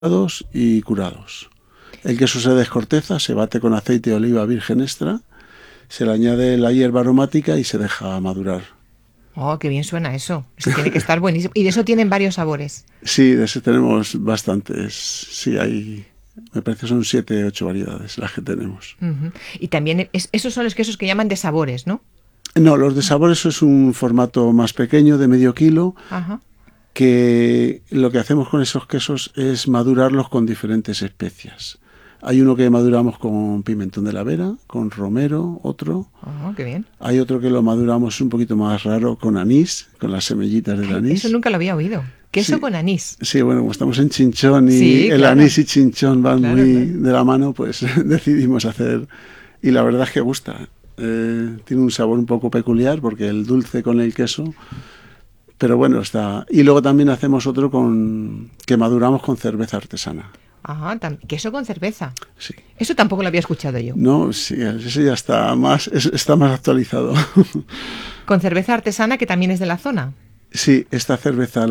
y curados. El queso se descorteza, se bate con aceite de oliva virgen extra, se le añade la hierba aromática y se deja madurar. Oh, qué bien suena eso. Eso tiene que estar buenísimo. Y de eso tienen varios sabores. Sí, de ese tenemos bastantes. Sí, me parece que son 7, 8 variedades las que tenemos. Uh-huh. Y también esos son los quesos que llaman de sabores, ¿no? No, los de sabores es un formato más pequeño, de medio kilo, Ajá. que lo que hacemos con esos quesos es madurarlos con diferentes especias. Hay uno que maduramos con pimentón de la Vera, con romero, otro. Oh, qué bien. Hay otro que lo maduramos un poquito más raro con anís, con las semillitas del anís. Eso nunca lo había oído. Queso Sí. con anís. Sí, bueno, como estamos en Chinchón y Sí, el claro. anís y Chinchón van Claro, muy claro. de la mano, pues decidimos hacer. Y la verdad es que gusta. Tiene un sabor un poco peculiar porque el dulce con el queso. Pero bueno, está. Y luego también hacemos otro que maduramos con cerveza artesana. Ajá, queso con cerveza. Sí. Eso tampoco lo había escuchado yo. No, sí, ese ya está más actualizado. Con cerveza artesana que también es de la zona. Sí, esta cerveza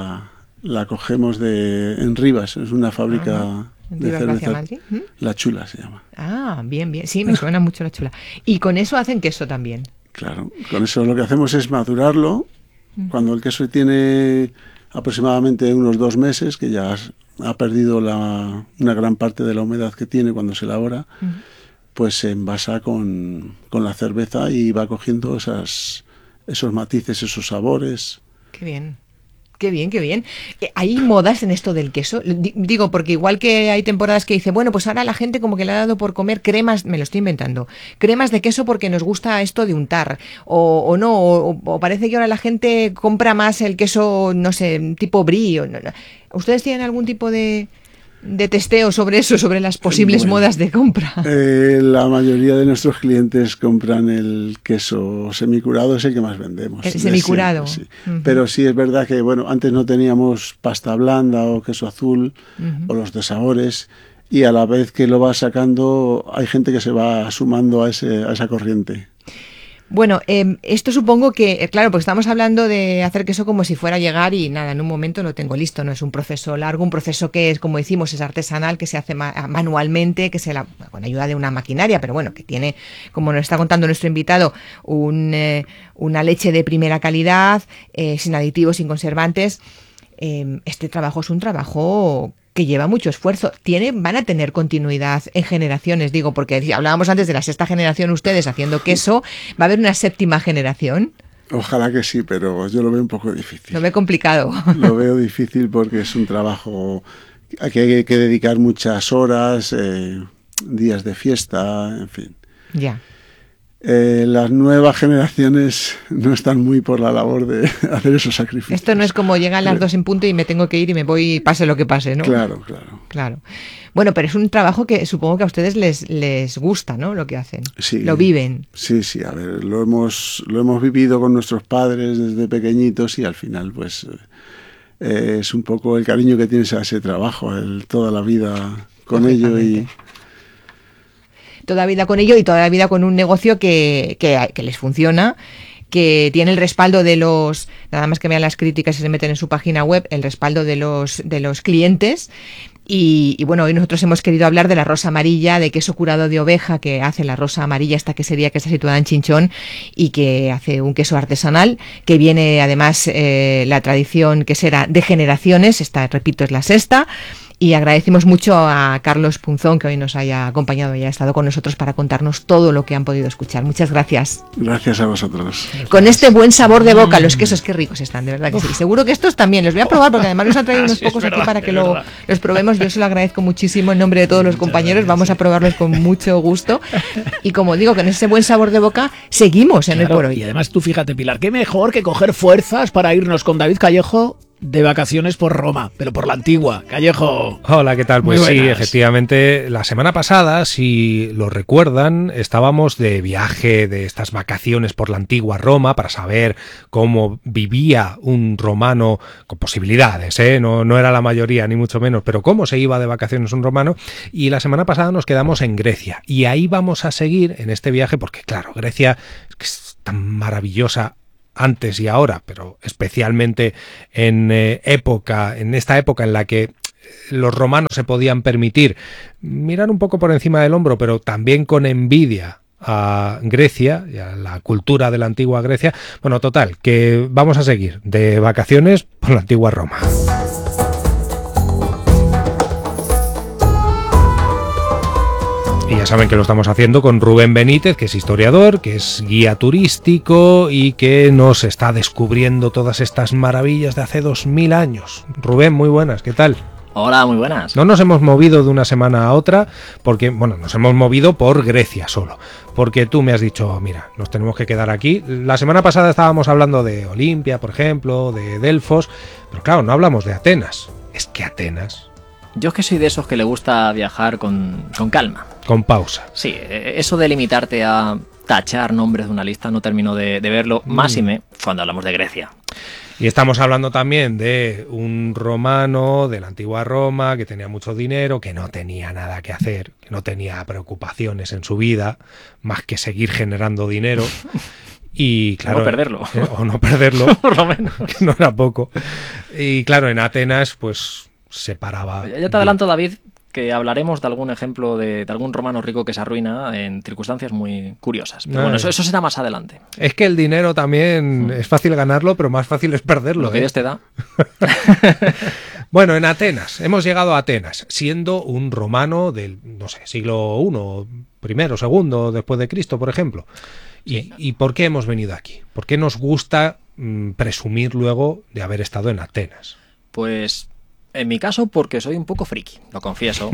la cogemos en Rivas, es una fábrica En de Rivas Vacia, cerveza. Madrid. ¿Mm? La Chula se llama. Ah, bien, bien. Sí, me suena mucho la chula. Y con eso hacen queso también. Claro, con eso lo que hacemos es madurarlo. Cuando el queso tiene aproximadamente unos 2 meses, que ya ha perdido una gran parte de la humedad que tiene cuando se elabora, pues se envasa con la cerveza y va cogiendo esos matices, esos sabores. Qué bien. Qué bien, qué bien. ¿Hay modas en esto del queso? Digo, porque igual que hay temporadas que dice, bueno, pues ahora la gente como que le ha dado por comer cremas, me lo estoy inventando, cremas de queso porque nos gusta esto de untar, o no, o parece que ahora la gente compra más el queso, no sé, tipo brie. No. ¿Ustedes tienen algún tipo de testeo sobre eso, sobre las posibles modas de compra? La mayoría de nuestros clientes compran el queso semicurado, es el que más vendemos. El semicurado. Siempre, sí. Pero sí es verdad que, bueno, antes no teníamos pasta blanda o queso azul o los de sabores, y a la vez que lo va sacando hay gente que se va sumando a esa corriente. Bueno, esto supongo que, claro, porque estamos hablando de hacer queso como si fuera a llegar y nada, en un momento lo tengo listo, no es un proceso largo, un proceso que es, como decimos, es artesanal, que se hace manualmente, con ayuda de una maquinaria, pero bueno, que tiene, como nos está contando nuestro invitado, una leche de primera calidad, sin aditivos, sin conservantes. Este trabajo es un trabajo que lleva mucho esfuerzo. Van a tener continuidad en generaciones, digo, porque hablábamos antes de la 6ª generación ustedes haciendo queso, ¿va a haber una 7ª generación? Ojalá que sí, pero yo lo veo un poco difícil. Lo veo complicado. Lo veo difícil porque es un trabajo que hay que dedicar muchas horas, días de fiesta, en fin. Ya. Las nuevas generaciones no están muy por la labor de hacer esos sacrificios. Esto no es como llegan las 2 en punto y me tengo que ir y me voy, pase lo que pase, ¿no? Claro. Bueno, pero es un trabajo que supongo que a ustedes les gusta, ¿no? Lo que hacen. Sí, lo viven. Sí, a ver, lo hemos vivido con nuestros padres desde pequeñitos y al final, pues, es un poco el cariño que tienes a ese trabajo, toda la vida con ello y... Toda la vida con ello y toda la vida con un negocio que les funciona, que tiene el respaldo de los, nada más que vean las críticas y se meten en su página web, el respaldo de los clientes. Y bueno, hoy nosotros hemos querido hablar de la rosa amarilla, de queso curado de oveja que hace la rosa amarilla, esta quesería que está situada en Chinchón y que hace un queso artesanal, que viene además la tradición quesera de generaciones, esta, repito, es la 6ª. Y agradecemos mucho a Carlos Punzón que hoy nos haya acompañado y haya estado con nosotros para contarnos todo lo que han podido escuchar. Muchas gracias. Gracias a vosotros. Con este buen sabor de boca, los quesos qué ricos están, de verdad que sí. Seguro que estos también los voy a probar porque además nos han traído unos pocos aquí para que los probemos. Yo se lo agradezco muchísimo en nombre de todos los compañeros. Vamos a probarlos con mucho gusto. Y como digo, con ese buen sabor de boca seguimos en Hoy por Hoy. Y además tú fíjate, Pilar, qué mejor que coger fuerzas para irnos con David Callejo de vacaciones por Roma, pero por la antigua. Callejo. Hola, ¿qué tal? Pues sí, efectivamente, la semana pasada, si lo recuerdan, estábamos de viaje de estas vacaciones por la antigua Roma para saber cómo vivía un romano con posibilidades, no era la mayoría, ni mucho menos, pero cómo se iba de vacaciones un romano. Y la semana pasada nos quedamos en Grecia. Y ahí vamos a seguir en este viaje porque, claro, Grecia es tan maravillosa antes y ahora, pero especialmente en esta época en la que los romanos se podían permitir mirar un poco por encima del hombro, pero también con envidia a Grecia y a la cultura de la antigua Grecia. Bueno, total, que vamos a seguir de vacaciones por la antigua Roma. Y ya saben que lo estamos haciendo con Rubén Benítez, que es historiador, que es guía turístico y que nos está descubriendo todas estas maravillas de hace 2000 años. Rubén, muy buenas, ¿qué tal? Hola, muy buenas. No nos hemos movido de una semana a otra porque, bueno, nos hemos movido por Grecia solo. Porque tú me has dicho, mira, nos tenemos que quedar aquí. La semana pasada estábamos hablando de Olimpia, por ejemplo, de Delfos, pero claro, no hablamos de Atenas. Es que Atenas... Yo es que soy de esos que le gusta viajar con calma. Con pausa. Sí, eso de limitarte a tachar nombres de una lista no termino de verlo, máxime cuando hablamos de Grecia. Y estamos hablando también de un romano de la antigua Roma que tenía mucho dinero, que no tenía nada que hacer, que no tenía preocupaciones en su vida, más que seguir generando dinero. Y claro, no perderlo. O no perderlo, por lo menos. Que no era poco. Y claro, en Atenas, pues se paraba. Ya te adelanto, David, que hablaremos de algún ejemplo de algún romano rico que se arruina en circunstancias muy curiosas. Pero bueno, eso será más adelante. Es que el dinero también es fácil ganarlo, pero más fácil es perderlo. Lo que Dios te da. Bueno, en Atenas, hemos llegado a Atenas, siendo un romano del, no sé, siglo I, II después de Cristo, por ejemplo. Sí. ¿Y por qué hemos venido aquí? ¿Por qué nos gusta presumir luego de haber estado en Atenas? Pues... en mi caso, porque soy un poco friki, lo confieso.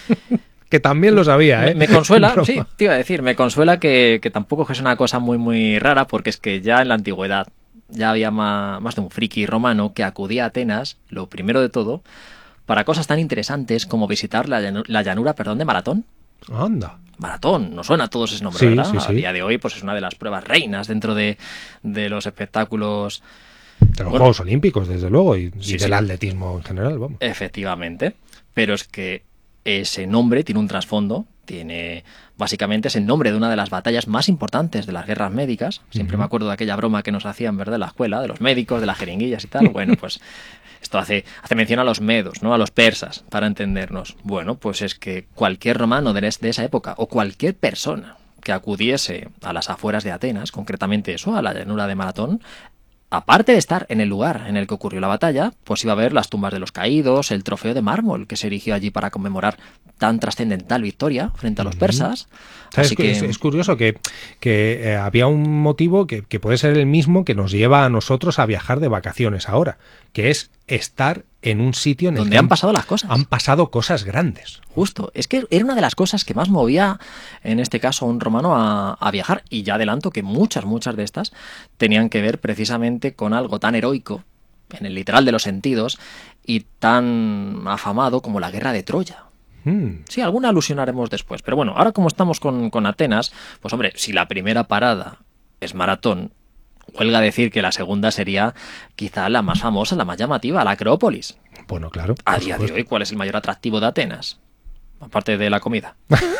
Que también lo sabía, ¿eh? Me consuela, sí, te iba a decir, me consuela que tampoco es una cosa muy, muy rara, porque es que ya en la antigüedad ya había más de un friki romano que acudía a Atenas, lo primero de todo, para cosas tan interesantes como visitar la llanura de Maratón. Anda. Maratón, nos suena a todos ese nombre, Sí, ¿verdad? sí, sí. A día de hoy pues es una de las pruebas reinas dentro de los espectáculos... De los Juegos Olímpicos, desde luego, y del atletismo en general, vamos. Efectivamente, pero es que ese nombre tiene un trasfondo, básicamente es el nombre de una de las batallas más importantes de las guerras médicas. Siempre me acuerdo de aquella broma que nos hacían, ¿verdad?, en la escuela, de los médicos, de las jeringuillas y tal. Bueno, pues esto hace mención a los medos, ¿no?, a los persas, para entendernos. Bueno, pues es que cualquier romano de esa época, o cualquier persona que acudiese a las afueras de Atenas, concretamente eso, a la llanura de Maratón, aparte de estar en el lugar en el que ocurrió la batalla, pues iba a ver las tumbas de los caídos, el trofeo de mármol que se erigió allí para conmemorar tan trascendental victoria frente a los persas. Así que es curioso que había un motivo que puede ser el mismo que nos lleva a nosotros a viajar de vacaciones ahora, que es estar en un sitio en el donde que han pasado las cosas. Han pasado cosas grandes. Justo, es que era una de las cosas que más movía, en este caso, a un romano a viajar, y ya adelanto que muchas de estas tenían que ver precisamente con algo tan heroico, en el literal de los sentidos, y tan afamado como la guerra de Troya. Sí, alguna alusión haremos después, pero bueno, ahora como estamos con Atenas, pues hombre, si la primera parada es Maratón, huelga decir que la segunda sería quizá la más famosa, la más llamativa, la Acrópolis. Bueno, claro. A día de hoy, ¿cuál es el mayor atractivo de Atenas? Aparte de la comida.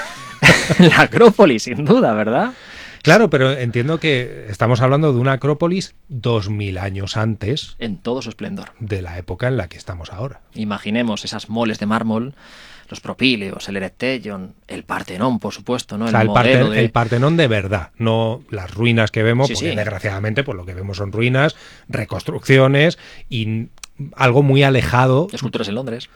La Acrópolis, sin duda, ¿verdad? Claro, pero entiendo que estamos hablando de una Acrópolis 2000 años antes. En todo su esplendor. De la época en la que estamos ahora. Imaginemos esas moles de mármol, los propíleos, el Erecteion, el Partenón, por supuesto, ¿no? O sea, el Partenón de verdad, no las ruinas que vemos, porque desgraciadamente pues lo que vemos son ruinas, reconstrucciones y algo muy alejado. Esculturas en Londres.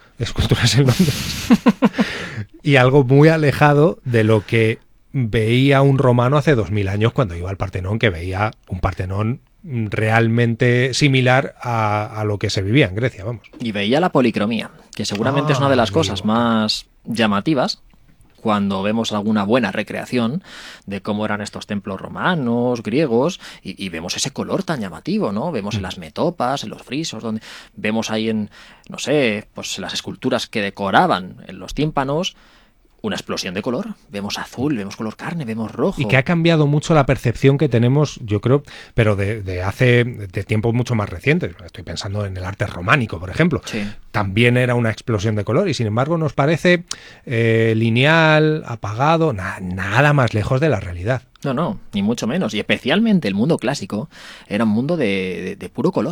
Y algo muy alejado de lo que veía un romano hace 2000 años cuando iba al Partenón, que veía un Partenón realmente similar a lo que se vivía en Grecia, vamos. Y veía la policromía, que seguramente es una de las cosas más llamativas cuando vemos alguna buena recreación de cómo eran estos templos romanos, griegos, y vemos ese color tan llamativo, ¿no? Vemos en las metopas, en los frisos, donde vemos ahí en, no sé, pues las esculturas que decoraban en los tímpanos, una explosión de color. Vemos azul, vemos color carne, vemos rojo. Y que ha cambiado mucho la percepción que tenemos, yo creo, pero de tiempos mucho más recientes. Estoy pensando en el arte románico, por ejemplo. Sí. También era una explosión de color y sin embargo nos parece lineal, apagado, nada más lejos de la realidad. No, ni mucho menos. Y especialmente el mundo clásico era un mundo de puro color.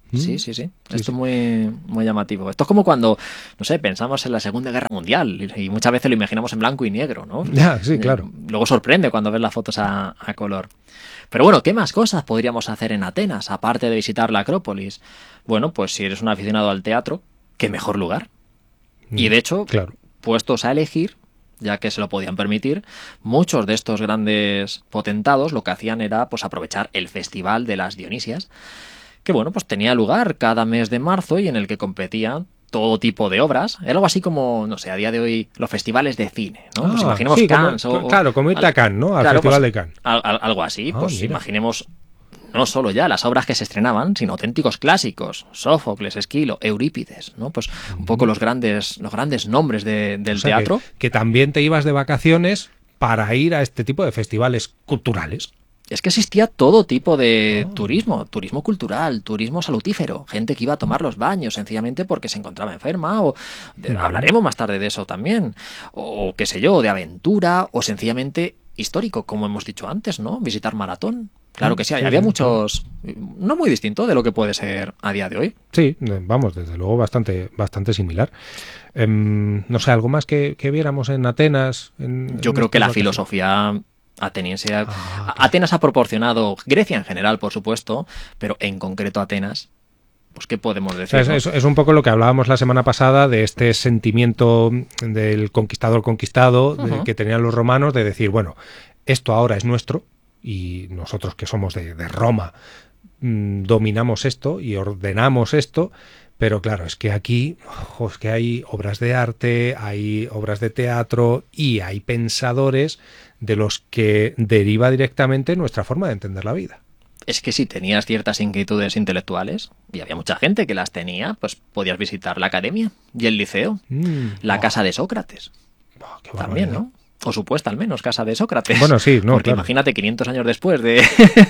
Sí. Esto es muy, muy llamativo. Esto es como cuando, no sé, pensamos en la Segunda Guerra Mundial y muchas veces lo imaginamos en blanco y negro, ¿no? Ya, sí, claro. Luego sorprende cuando ves las fotos a color. Pero bueno, ¿qué más cosas podríamos hacer en Atenas, aparte de visitar la Acrópolis? Bueno, pues si eres un aficionado al teatro, ¿qué mejor lugar? Y de hecho, claro, puestos a elegir, ya que se lo podían permitir, muchos de estos grandes potentados lo que hacían era pues aprovechar el Festival de las Dionisias, que bueno, pues tenía lugar cada mes de marzo y en el que competían todo tipo de obras. Era algo así como, no sé, a día de hoy los festivales de cine, ¿no? Pues imaginemos Cannes claro, como irte a Cannes, ¿no? Al Festival de Cannes. Algo así, pues mira. Imaginemos no solo ya las obras que se estrenaban, sino auténticos clásicos, Sófocles, Esquilo, Eurípides, ¿no? Pues un poco los grandes nombres del teatro. Que también te ibas de vacaciones para ir a este tipo de festivales culturales. Es que existía todo tipo de turismo cultural, turismo salutífero, gente que iba a tomar los baños sencillamente porque se encontraba enferma, hablaremos más tarde de eso también, o qué sé yo, de aventura, o sencillamente histórico, como hemos dicho antes, ¿no? Visitar Maratón. Claro que sí, había muchos, no muy distinto de lo que puede ser a día de hoy. Sí, vamos, desde luego bastante similar. No sé, ¿algo más que viéramos en Atenas? Yo creo que la filosofía ateniense. Atenas ha proporcionado, Grecia en general, por supuesto, pero en concreto Atenas, pues ¿qué podemos decir? O sea, es un poco lo que hablábamos la semana pasada de este sentimiento del conquistador conquistado que tenían los romanos de decir, bueno, esto ahora es nuestro y nosotros que somos de Roma dominamos esto y ordenamos esto. Pero claro, es que aquí es que hay obras de arte, hay obras de teatro y hay pensadores de los que deriva directamente nuestra forma de entender la vida. Es que si tenías ciertas inquietudes intelectuales, y había mucha gente que las tenía, pues podías visitar la academia y el liceo, la casa de Sócrates. También, ¿no? O supuesta, al menos, casa de Sócrates. Bueno, sí, no, porque claro. Imagínate 500 años después de...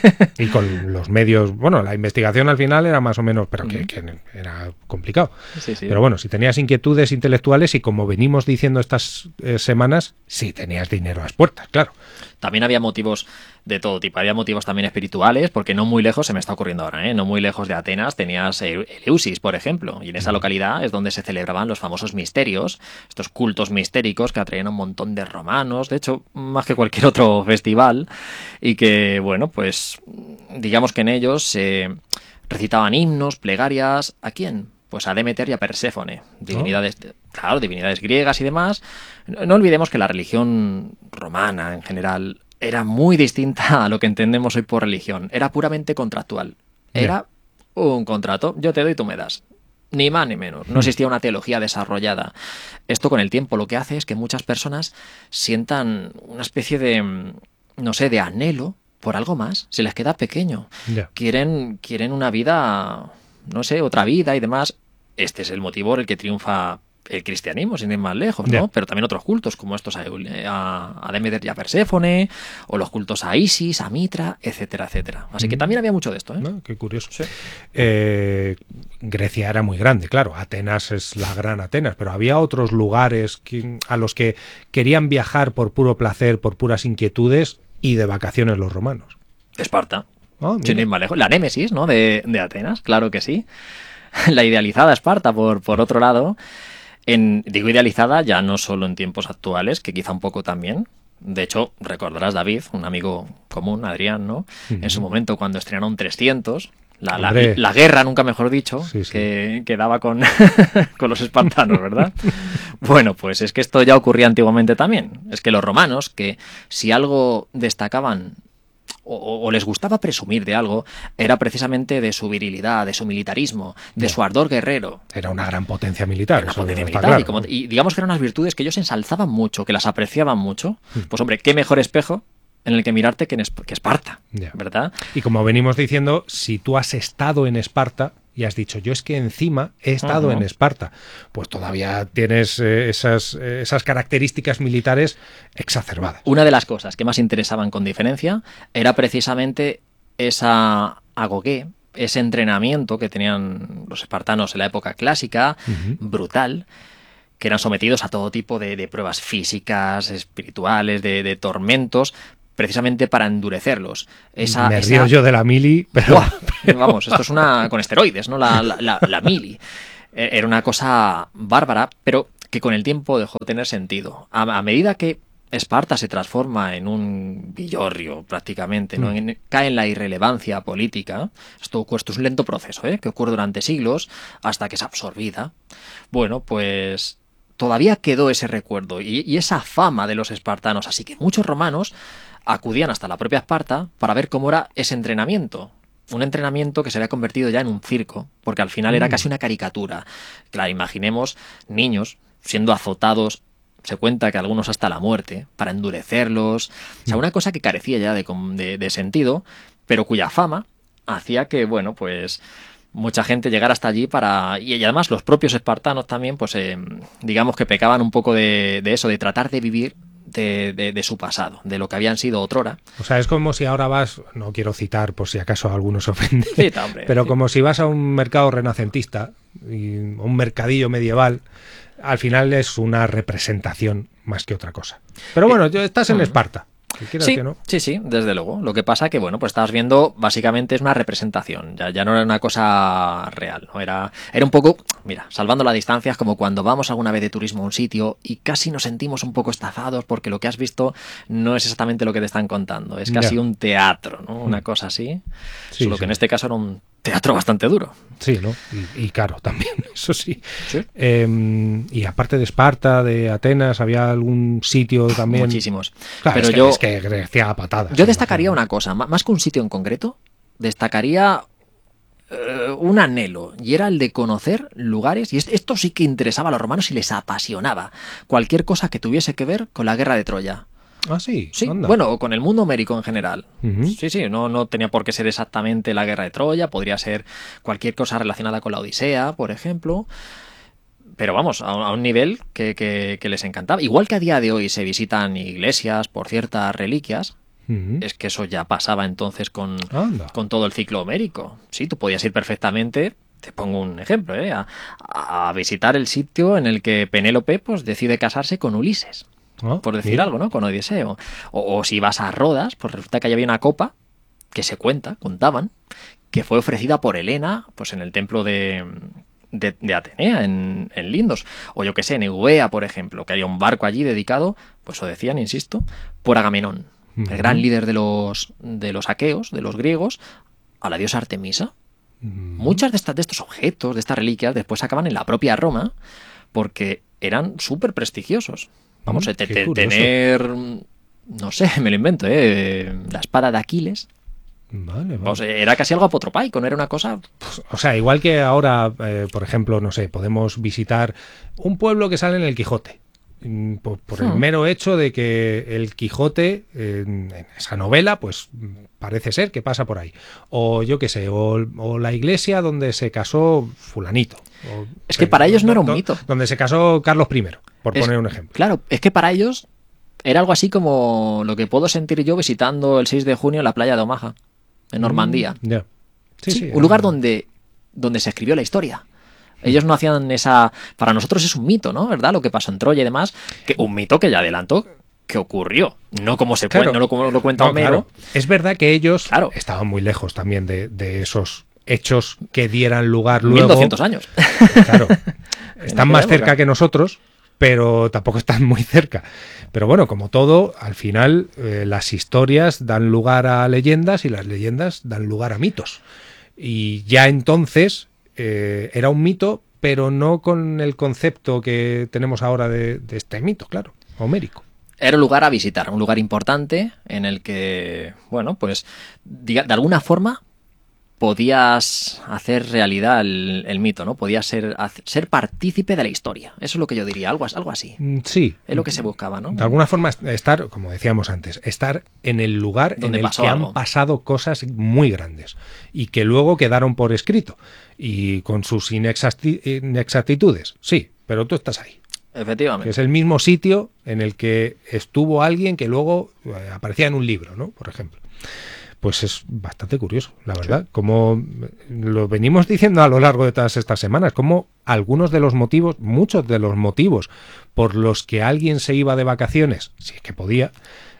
Y con los medios... Bueno, la investigación al final era más o menos... Pero que era complicado. Sí. Pero bueno, si tenías inquietudes intelectuales y como venimos diciendo estas semanas, sí tenías dinero a las puertas, claro. También había motivos de todo tipo. Había motivos también espirituales, porque no muy lejos, se me está ocurriendo ahora, no muy lejos de Atenas, tenías Eleusis, por ejemplo. Y en esa localidad es donde se celebraban los famosos misterios, estos cultos mistéricos que atraían a un montón de romanos, de hecho, más que cualquier otro festival. Y que, bueno, pues digamos que en ellos se recitaban himnos, plegarias. ¿A quién? Pues a Demeter y a Perséfone, divinidades, claro, divinidades griegas y demás. No olvidemos que la religión romana en general era muy distinta a lo que entendemos hoy por religión. Era puramente contractual. Era un contrato, yo te doy, tú me das. Ni más ni menos. No existía una teología desarrollada. Esto con el tiempo lo que hace es que muchas personas sientan una especie de, no sé, de anhelo por algo más. Se les queda pequeño. Quieren una vida... no sé, otra vida y demás. Este es el motivo por el que triunfa el cristianismo, sin ir más lejos, ¿no? Pero también otros cultos, como estos a Demeter y a Perséfone, o los cultos a Isis, a Mitra, etcétera, etcétera. Así que también había mucho de esto, ¿eh? ¿No? Qué curioso. Sí. Grecia era muy grande, claro. Atenas es la gran Atenas, pero había otros lugares a los que querían viajar por puro placer, por puras inquietudes y de vacaciones los romanos. Esparta. Sin ir más lejos. La Némesis, ¿no? De Atenas, claro que sí. La idealizada Esparta, por otro lado. Digo idealizada ya no solo en tiempos actuales, que quizá un poco también. De hecho, recordarás David, un amigo común, Adrián, ¿no? En su momento, cuando estrenaron 300, la guerra, nunca mejor dicho, que daba con los espartanos, ¿verdad? Bueno, pues es que esto ya ocurría antiguamente también. Es que los romanos, que si algo destacaban o les gustaba presumir de algo, era precisamente de su virilidad, de su militarismo, de su ardor guerrero. Era una gran potencia militar. Una potencia militar. Claro. Y digamos que eran unas virtudes que ellos ensalzaban mucho, que las apreciaban mucho. Pues hombre, qué mejor espejo en el que mirarte que Esparta, ¿verdad? Y como venimos diciendo, si tú has estado en Esparta y has dicho, yo es que encima he estado en Esparta, pues todavía tienes esas características militares exacerbadas. Una de las cosas que más interesaban con diferencia era precisamente esa agogué, ese entrenamiento que tenían los espartanos en la época clásica, brutal, que eran sometidos a todo tipo de pruebas físicas, espirituales, de tormentos, precisamente para endurecerlos. Me río yo de la mili, pero... ¡Buah! Vamos, esto es una... con esteroides, ¿no? La mili. Era una cosa bárbara, pero que con el tiempo dejó de tener sentido. A medida que Esparta se transforma en un villorrio prácticamente, ¿no? Cae en la irrelevancia política. Esto es un lento proceso, que ocurre durante siglos hasta que es absorbida. Bueno, pues todavía quedó ese recuerdo y esa fama de los espartanos, así que muchos romanos acudían hasta la propia Esparta para ver cómo era ese entrenamiento. Un entrenamiento que se había convertido ya en un circo, porque al final era casi una caricatura. Claro, imaginemos niños siendo azotados, se cuenta que algunos hasta la muerte, para endurecerlos. O sea, una cosa que carecía ya de sentido, pero cuya fama hacía que, bueno, pues mucha gente llegara hasta allí para... Y además los propios espartanos también, pues digamos que pecaban un poco de eso, de tratar de vivir de su pasado, de lo que habían sido otrora. O sea, es como si ahora vas, no quiero citar por si acaso a algunos ofenden, hombre, pero como si vas a un mercado renacentista, y un mercadillo medieval, al final es una representación más que otra cosa. Pero bueno, estás en Esparta. Sí, que no. sí, desde luego. Lo que pasa que, bueno, pues estabas viendo, básicamente es una representación, ya no era una cosa real, ¿no? Era un poco, mira, salvando las distancias, como cuando vamos alguna vez de turismo a un sitio y casi nos sentimos un poco estafados porque lo que has visto no es exactamente lo que te están contando, es casi un teatro, ¿no? Una cosa así, solo que en este caso era un teatro bastante duro. Sí, ¿no? Y caro también, eso sí. Y aparte de Esparta, de Atenas, ¿había algún sitio también? Muchísimos. Claro, pero es que Grecia a patadas. Yo destacaría una cosa, más que un sitio en concreto, destacaría un anhelo, y era el de conocer lugares, y esto sí que interesaba a los romanos y les apasionaba, cualquier cosa que tuviese que ver con la guerra de Troya. Ah, sí. Sí, anda. bueno, con el mundo homérico en general. Uh-huh. Sí, no tenía por qué ser exactamente la guerra de Troya, podría ser cualquier cosa relacionada con la Odisea, por ejemplo. Pero vamos, a un nivel que les encantaba. Igual que a día de hoy se visitan iglesias por ciertas reliquias, es que eso ya pasaba entonces con todo el ciclo homérico. Sí, tú podías ir perfectamente, te pongo un ejemplo, a visitar el sitio en el que Penélope pues decide casarse con Ulises. Por decir algo, ¿no? Con Odiseo. O si vas a Rodas, pues resulta que allá había una copa que contaban, que fue ofrecida por Helena, pues en el templo de Atenea, en Lindos. O yo que sé, en Eubea, por ejemplo, que había un barco allí dedicado, pues lo decían, insisto, por Agamenón, el gran líder de los aqueos, de los griegos, a la diosa Artemisa. Muchas de estos objetos, de estas reliquias, después acaban en la propia Roma, porque eran súper prestigiosos. Vamos, tener, no sé, me lo invento, la espada de Aquiles. Vale. O sea, era casi algo apotropaico, no era una cosa... Pues, o sea, igual que ahora, por ejemplo, no sé, podemos visitar un pueblo que sale en el Quijote. Por el mero hecho de que el Quijote, en esa novela, pues parece ser que pasa por ahí. O yo qué sé, o la iglesia donde se casó fulanito. Es que para ellos no era un mito. Donde se casó Carlos I, por poner un ejemplo. Claro, es que para ellos era algo así como lo que puedo sentir yo visitando el 6 de junio la playa de Omaha, en Normandía. Sí, un lugar donde se escribió la historia. Ellos no hacían esa... Para nosotros es un mito, ¿no? ¿Verdad? Lo que pasó en Troya y demás. Un mito que ya adelantó que ocurrió. No como se cuenta, no como lo cuenta Homero. Claro. Es verdad que ellos estaban muy lejos también de esos hechos que dieran lugar luego... 1200 años. Claro. Están más cerca que nosotros, pero tampoco están muy cerca. Pero bueno, como todo, al final las historias dan lugar a leyendas y las leyendas dan lugar a mitos. Y ya entonces... era un mito, pero no con el concepto que tenemos ahora de este mito, claro, homérico. Era un lugar a visitar, un lugar importante en el que, bueno, pues de alguna forma podías hacer realidad el mito, ¿no? Podías ser partícipe de la historia. Eso es lo que yo diría, algo así. Sí. Es lo que se buscaba, ¿no? De alguna forma estar, como decíamos antes, estar en el lugar donde en el que han pasado cosas muy grandes y que luego quedaron por escrito y con sus inexactitudes. Sí, pero tú estás ahí. Efectivamente. Que es el mismo sitio en el que estuvo alguien que luego aparecía en un libro, ¿no? Por ejemplo. Pues es bastante curioso, la verdad. Sí. Como lo venimos diciendo a lo largo de todas estas semanas, como algunos de los motivos, muchos de los motivos por los que alguien se iba de vacaciones, si es que podía,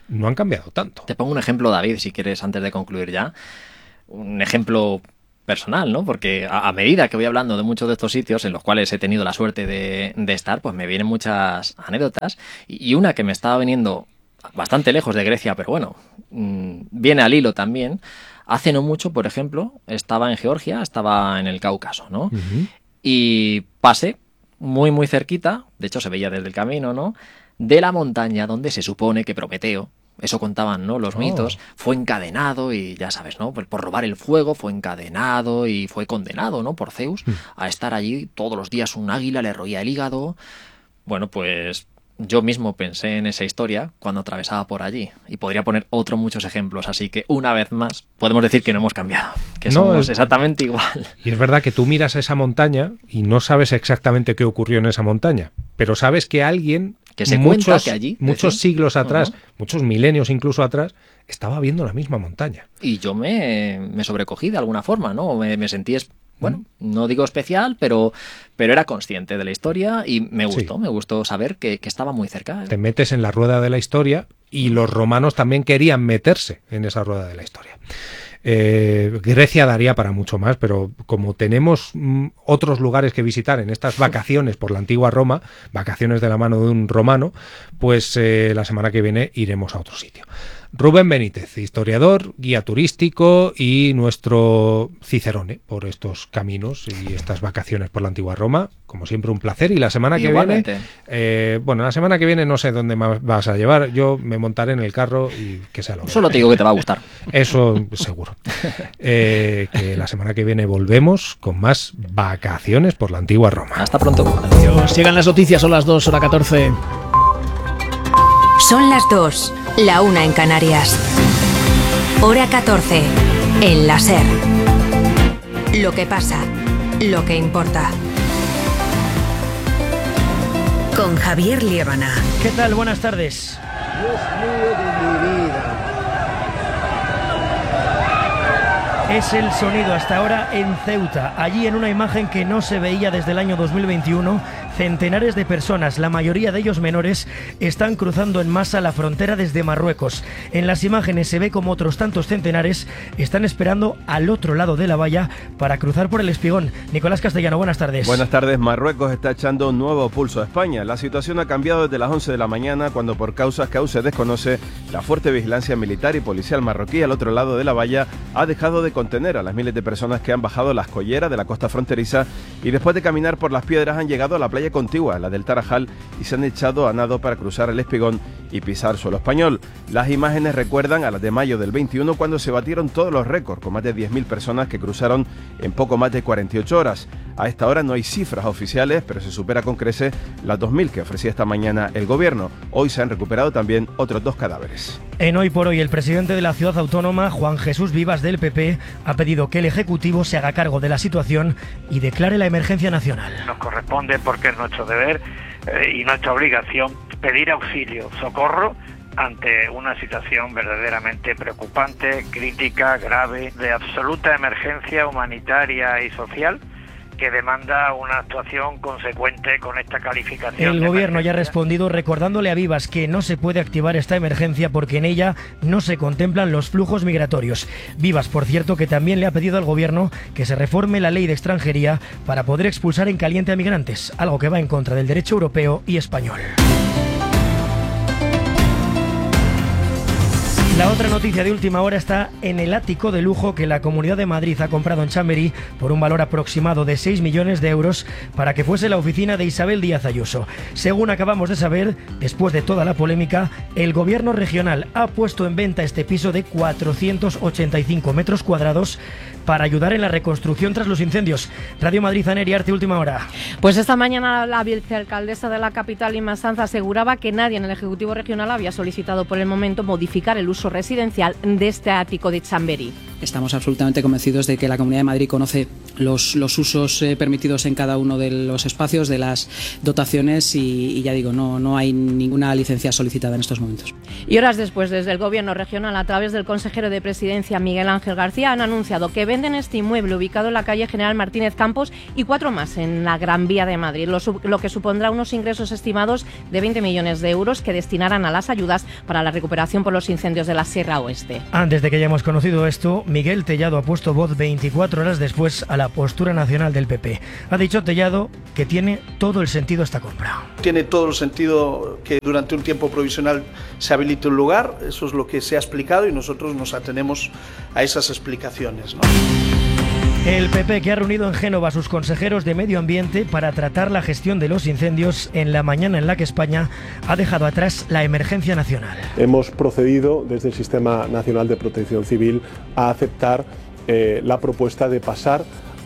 no han cambiado tanto. Te pongo un ejemplo, David, si quieres, antes de concluir ya. Un ejemplo personal, ¿no? Porque a medida que voy hablando de muchos de estos sitios en los cuales he tenido la suerte de estar, pues me vienen muchas anécdotas. Y una que me estaba viniendo bastante lejos de Grecia, pero bueno, viene al hilo también. Hace no mucho, por ejemplo, estaba en Georgia, estaba en el Cáucaso, ¿no? Uh-huh. Y pasé muy, muy cerquita, de hecho se veía desde el camino, ¿no? De la montaña donde se supone que Prometeo, eso contaban, ¿no? Los mitos, fue encadenado y ya sabes, ¿no? Pues por robar el fuego fue encadenado y fue condenado, ¿no? Por Zeus a estar allí todos los días. Un águila le roía el hígado. Bueno, pues yo mismo pensé en esa historia cuando atravesaba por allí y podría poner muchos ejemplos, así que una vez más podemos decir que no hemos cambiado, que somos exactamente igual. Y es verdad que tú miras esa montaña y no sabes exactamente qué ocurrió en esa montaña, pero sabes que alguien que se cuenta que allí, muchos siglos atrás, muchos milenios incluso atrás, estaba viendo la misma montaña. Y yo me sobrecogí de alguna forma, ¿no? Me sentí, bueno, no digo especial, pero era consciente de la historia y me gustó saber que estaba muy cerca. Te metes en la rueda de la historia y los romanos también querían meterse en esa rueda de la historia. Grecia daría para mucho más, pero como tenemos otros lugares que visitar en estas vacaciones por la antigua Roma, vacaciones de la mano de un romano, pues la semana que viene iremos a otro sitio. Rubén Benítez, historiador, guía turístico y nuestro cicerone por estos caminos y estas vacaciones por la antigua Roma. Como siempre, un placer. Y la semana que viene, la semana que viene no sé dónde más vas a llevar. Yo me montaré en el carro y que sea lo que Solo te digo que te va a gustar. Eso seguro. Que la semana que viene volvemos con más vacaciones por la antigua Roma. Hasta pronto. Adiós. Llegan las noticias, son las 2, hora 14. Son las 2, la 1 en Canarias. Hora 14, en la SER. Lo que pasa, lo que importa. Con Javier Liébana. ¿Qué tal? Buenas tardes. Dios mío de mi vida. Es el sonido hasta ahora en Ceuta. Allí, en una imagen que no se veía desde el año 2021, centenares de personas, la mayoría de ellos menores, están cruzando en masa la frontera desde Marruecos. En las imágenes se ve como otros tantos centenares están esperando al otro lado de la valla para cruzar por el Espigón. Nicolás Castellano, buenas tardes. Buenas tardes. Marruecos está echando un nuevo pulso a España. La situación ha cambiado desde las 11 de la mañana, cuando por causas que aún se desconoce, la fuerte vigilancia militar y policial marroquí al otro lado de la valla ha dejado de contener a las miles de personas que han bajado las colleras de la costa fronteriza y después de caminar por las piedras han llegado a la playa contigua, la del Tarajal, y se han echado a nado para cruzar el Espigón y pisar suelo español. Las imágenes recuerdan a las de mayo del 21, cuando se batieron todos los récords, con más de 10.000 personas que cruzaron en poco más de 48 horas. A esta hora no hay cifras oficiales, pero se supera con creces las 2.000 que ofrecía esta mañana el gobierno. Hoy se han recuperado también otros 2 cadáveres. En Hoy por Hoy, el presidente de la ciudad autónoma, Juan Jesús Vivas, del PP, ha pedido que el Ejecutivo se haga cargo de la situación y declare la emergencia nacional. Nos corresponde, porque es nuestro deber y nuestra obligación, pedir auxilio, socorro ante una situación verdaderamente preocupante, crítica, grave, de absoluta emergencia humanitaria y social, que demanda una actuación consecuente con esta calificación. El gobierno ya ha respondido recordándole a Vivas que no se puede activar esta emergencia porque en ella no se contemplan los flujos migratorios. Vivas, por cierto, que también le ha pedido al gobierno que se reforme la ley de extranjería para poder expulsar en caliente a migrantes, algo que va en contra del derecho europeo y español. La otra noticia de última hora está en el ático de lujo que la Comunidad de Madrid ha comprado en Chamberí por un valor aproximado de 6 millones de euros para que fuese la oficina de Isabel Díaz Ayuso. Según acabamos de saber, después de toda la polémica, el gobierno regional ha puesto en venta este piso de 485 metros cuadrados para ayudar en la reconstrucción tras los incendios. Radio Madrid, Aneria Arte, última hora. Pues esta mañana la vicealcaldesa de la capital, Inma Sanz, aseguraba que nadie en el Ejecutivo Regional había solicitado por el momento modificar el uso residencial de este ático de Chamberí. Estamos absolutamente convencidos de que la Comunidad de Madrid conoce los usos permitidos en cada uno de los espacios, de las dotaciones y ya digo, no hay ninguna licencia solicitada en estos momentos. Y horas después, desde el Gobierno regional, a través del consejero de Presidencia, Miguel Ángel García, han anunciado que venden este inmueble ubicado en la calle General Martínez Campos y 4 más en la Gran Vía de Madrid, lo que supondrá unos ingresos estimados de 20 millones de euros que destinarán a las ayudas para la recuperación por los incendios de la Sierra Oeste. Antes de que hayamos conocido esto, Miguel Tellado ha puesto voz 24 horas después a la postura nacional del PP. Ha dicho Tellado que tiene todo el sentido esta compra. Tiene todo el sentido que durante un tiempo provisional se habilite un lugar, eso es lo que se ha explicado y nosotros nos atenemos a esas explicaciones, ¿no? El PP, que ha reunido en Génova a sus consejeros de Medio Ambiente para tratar la gestión de los incendios en la mañana en la que España ha dejado atrás la emergencia nacional. Hemos procedido desde el Sistema Nacional de Protección Civil a aceptar la propuesta de pasar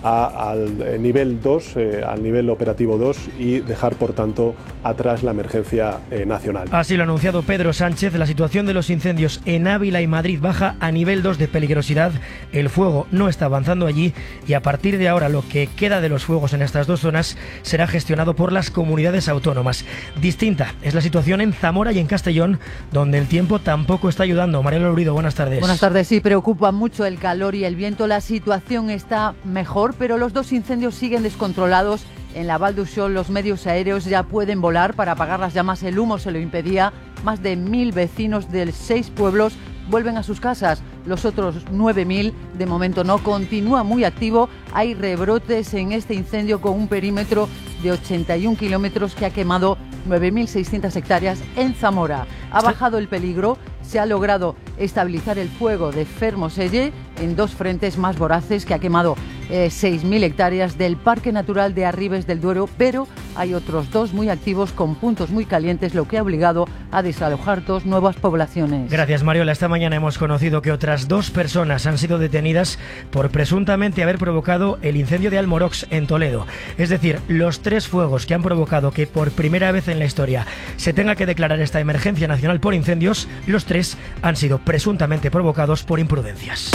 al nivel 2, al nivel operativo 2 y dejar por tanto atrás la emergencia nacional. Así lo ha anunciado Pedro Sánchez. La situación de los incendios en Ávila y Madrid baja a nivel 2 de peligrosidad. El fuego no está avanzando allí y a partir de ahora lo que queda de los fuegos en estas dos zonas será gestionado por las comunidades autónomas. Distinta es la situación en Zamora y en Castellón, donde el tiempo tampoco está ayudando. Mariela Lurido, buenas tardes. Buenas tardes. Sí, preocupa mucho el calor y el viento. La situación está mejor, pero los dos incendios siguen descontrolados. En la Val d'Uixó los medios aéreos ya pueden volar para apagar las llamas. El humo se lo impedía. Más de 1.000 vecinos de 6 pueblos vuelven a sus casas. Los otros 9.000 de momento no. Continúa muy activo. Hay rebrotes en este incendio con un perímetro de 81 kilómetros que ha quemado 9.600 hectáreas en Zamora. Ha bajado el peligro. Se ha logrado estabilizar el fuego de Fermoselle en 2 frentes más voraces que ha quemado 6.000 hectáreas del Parque Natural de Arribes del Duero, pero hay otros 2 muy activos con puntos muy calientes, lo que ha obligado a desalojar 2 nuevas poblaciones. Gracias, Mariola. Esta mañana hemos conocido que otras 2 personas han sido detenidas por presuntamente haber provocado el incendio de Almorox en Toledo. Es decir, los 3 fuegos que han provocado que por primera vez en la historia se tenga que declarar esta emergencia nacional por incendios, los 3 han sido presuntamente provocados por imprudencias.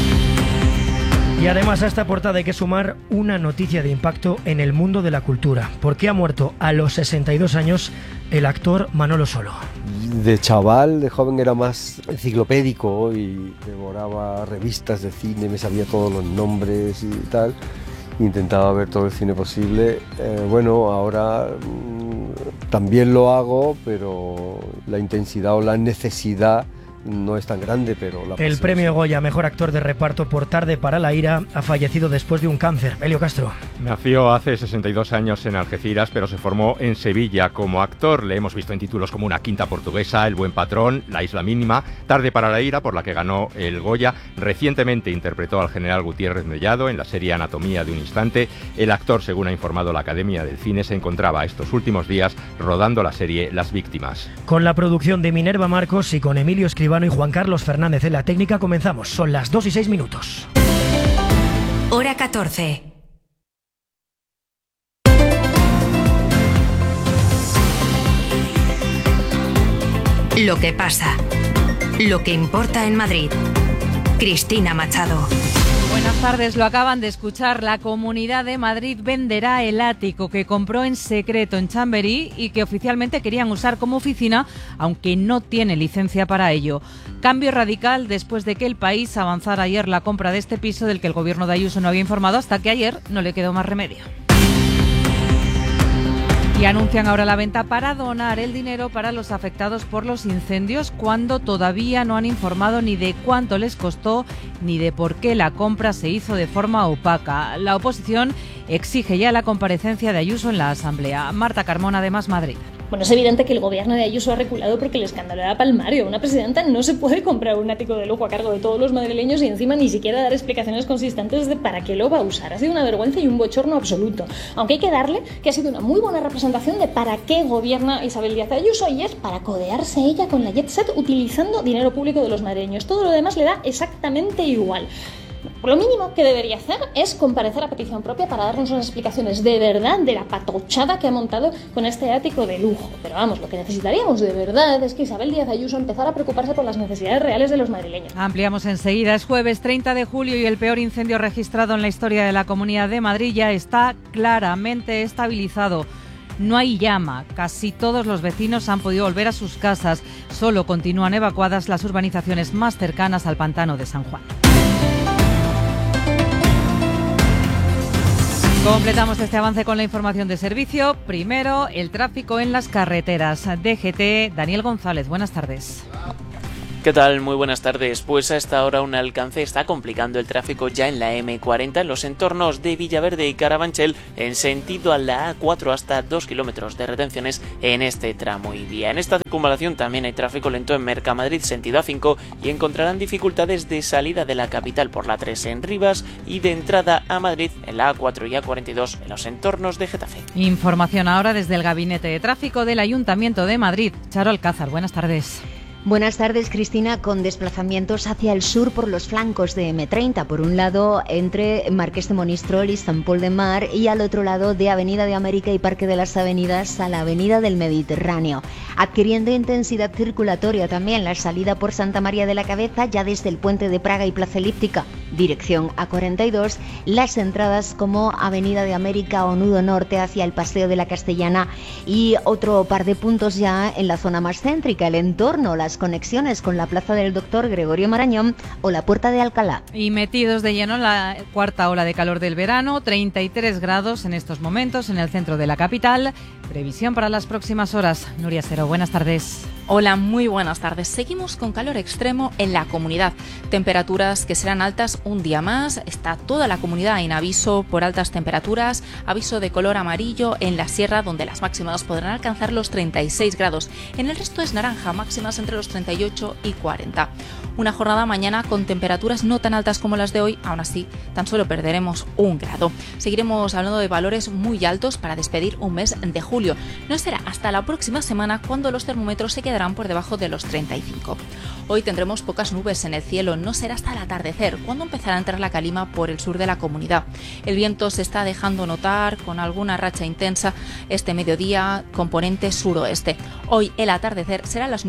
Y además a esta portada hay que sumar una noticia de impacto en el mundo de la cultura, porque ha muerto a los 62 años el actor Manolo Solo. De chaval, de joven era más enciclopédico y devoraba revistas de cine, me sabía todos los nombres y tal. Intentaba ver todo el cine posible. Bueno, ahora también lo hago, pero la intensidad o la necesidad no es tan grande, pero el premio Goya Mejor Actor de Reparto por Tarde para la ira ha fallecido después de un cáncer. Elio Castro. Nació hace 62 años en Algeciras, pero se formó en Sevilla como actor. Le hemos visto en títulos como Una quinta portuguesa, El buen patrón, La isla mínima, Tarde para la ira, por la que ganó el Goya. Recientemente interpretó al general Gutiérrez Mellado en la serie Anatomía de un instante. El actor, según ha informado la Academia del Cine, se encontraba estos últimos días rodando la serie Las víctimas. Con la producción de Minerva Marcos y con Emilio Escribano y Juan Carlos Fernández en la técnica comenzamos. Son las 2:06. Hora 14. Lo que pasa. Lo que importa en Madrid. Cristina Machado. Buenas tardes, lo acaban de escuchar. La Comunidad de Madrid venderá el ático que compró en secreto en Chamberí y que oficialmente querían usar como oficina, aunque no tiene licencia para ello. Cambio radical después de que El País avanzara ayer la compra de este piso del que el gobierno de Ayuso no había informado hasta que ayer no le quedó más remedio. Y anuncian ahora la venta para donar el dinero para los afectados por los incendios cuando todavía no han informado ni de cuánto les costó ni de por qué la compra se hizo de forma opaca. La oposición exige ya la comparecencia de Ayuso en la Asamblea. Marta Carmona, de Más Madrid. Bueno, es evidente que el gobierno de Ayuso ha reculado porque el escándalo era palmario. Una presidenta no se puede comprar un ático de lujo a cargo de todos los madrileños y encima ni siquiera dar explicaciones consistentes de para qué lo va a usar. Ha sido una vergüenza y un bochorno absoluto. Aunque hay que darle que ha sido una muy buena representación de para qué gobierna Isabel Díaz Ayuso y es para codearse ella con la jet set utilizando dinero público de los madrileños. Todo lo demás le da exactamente igual. Lo mínimo que debería hacer es comparecer a petición propia para darnos unas explicaciones de verdad de la patochada que ha montado con este ático de lujo. Pero vamos, lo que necesitaríamos de verdad es que Isabel Díaz Ayuso empezara a preocuparse por las necesidades reales de los madrileños. Ampliamos enseguida. Es jueves 30 de julio y el peor incendio registrado en la historia de la Comunidad de Madrid ya está claramente estabilizado. no hay llama. Casi todos los vecinos han podido volver a sus casas. Solo continúan evacuadas las urbanizaciones más cercanas al pantano de San Juan. Completamos este avance con la información de servicio. Primero, el tráfico en las carreteras. DGT, Daniel González, buenas tardes. ¿Qué tal? Muy buenas tardes. Pues a esta hora un alcance está complicando el tráfico ya en la M40 en los entornos de Villaverde y Carabanchel en sentido a la A4 hasta 2 kilómetros de retenciones en este tramo y vía. En esta circunvalación también hay tráfico lento en Mercamadrid sentido A5 y encontrarán dificultades de salida de la capital por la 3 en Rivas y de entrada a Madrid en la A4 y A42 en los entornos de Getafe. Información ahora desde el Gabinete de Tráfico del Ayuntamiento de Madrid. Charo Alcázar, buenas tardes. Buenas tardes, Cristina, con desplazamientos hacia el sur por los flancos de M30. Por un lado, entre Marqués de Monistrol y San Pol de Mar, y al otro lado de Avenida de América y Parque de las Avenidas a la Avenida del Mediterráneo. Adquiriendo intensidad circulatoria también la salida por Santa María de la Cabeza, ya desde el Puente de Praga y Plaza Elíptica, dirección A42, las entradas como Avenida de América o Nudo Norte hacia el Paseo de la Castellana y otro par de puntos ya en la zona más céntrica, el entorno, las conexiones con la Plaza del Doctor Gregorio Marañón o la Puerta de Alcalá. Y metidos de lleno en la cuarta ola de calor del verano, 33 grados en estos momentos en el centro de la capital. Previsión para las próximas horas. Nuria Sero, buenas tardes. Hola, muy buenas tardes. Seguimos con calor extremo en la comunidad. Temperaturas que serán altas un día más. Está toda la comunidad en aviso por altas temperaturas. Aviso de color amarillo en la sierra, donde las máximas podrán alcanzar los 36 grados. En el resto es naranja, máximas entre los 38 y 40. Una jornada mañana con temperaturas no tan altas como las de hoy. Aún así, tan solo perderemos 1 grado. Seguiremos hablando de valores muy altos para despedir un mes de julio. No será hasta la próxima semana cuando los termómetros se quedarán por debajo de los 35. Hoy tendremos pocas nubes en el cielo, no será hasta el atardecer cuando empezará a entrar la calima por el sur de la comunidad. El viento se está dejando notar con alguna racha intensa este mediodía, componente suroeste. Hoy el atardecer será a las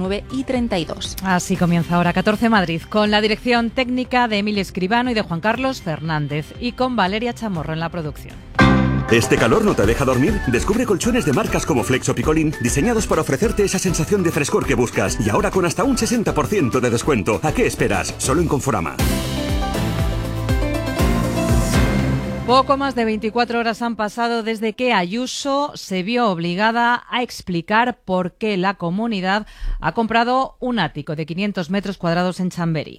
9:32. Así comienza Hora 14 Madrid, con la dirección técnica de Emilio Escribano y de Juan Carlos Fernández, y con Valeria Chamorro en la producción. ¿Este calor no te deja dormir? Descubre colchones de marcas como Flex o Picolín, diseñados para ofrecerte esa sensación de frescor que buscas, y ahora con hasta un 60% de descuento. ¿A qué esperas? Solo en Conforama. Poco más de 24 horas han pasado desde que Ayuso se vio obligada a explicar por qué la comunidad ha comprado un ático de 500 metros cuadrados en Chamberí.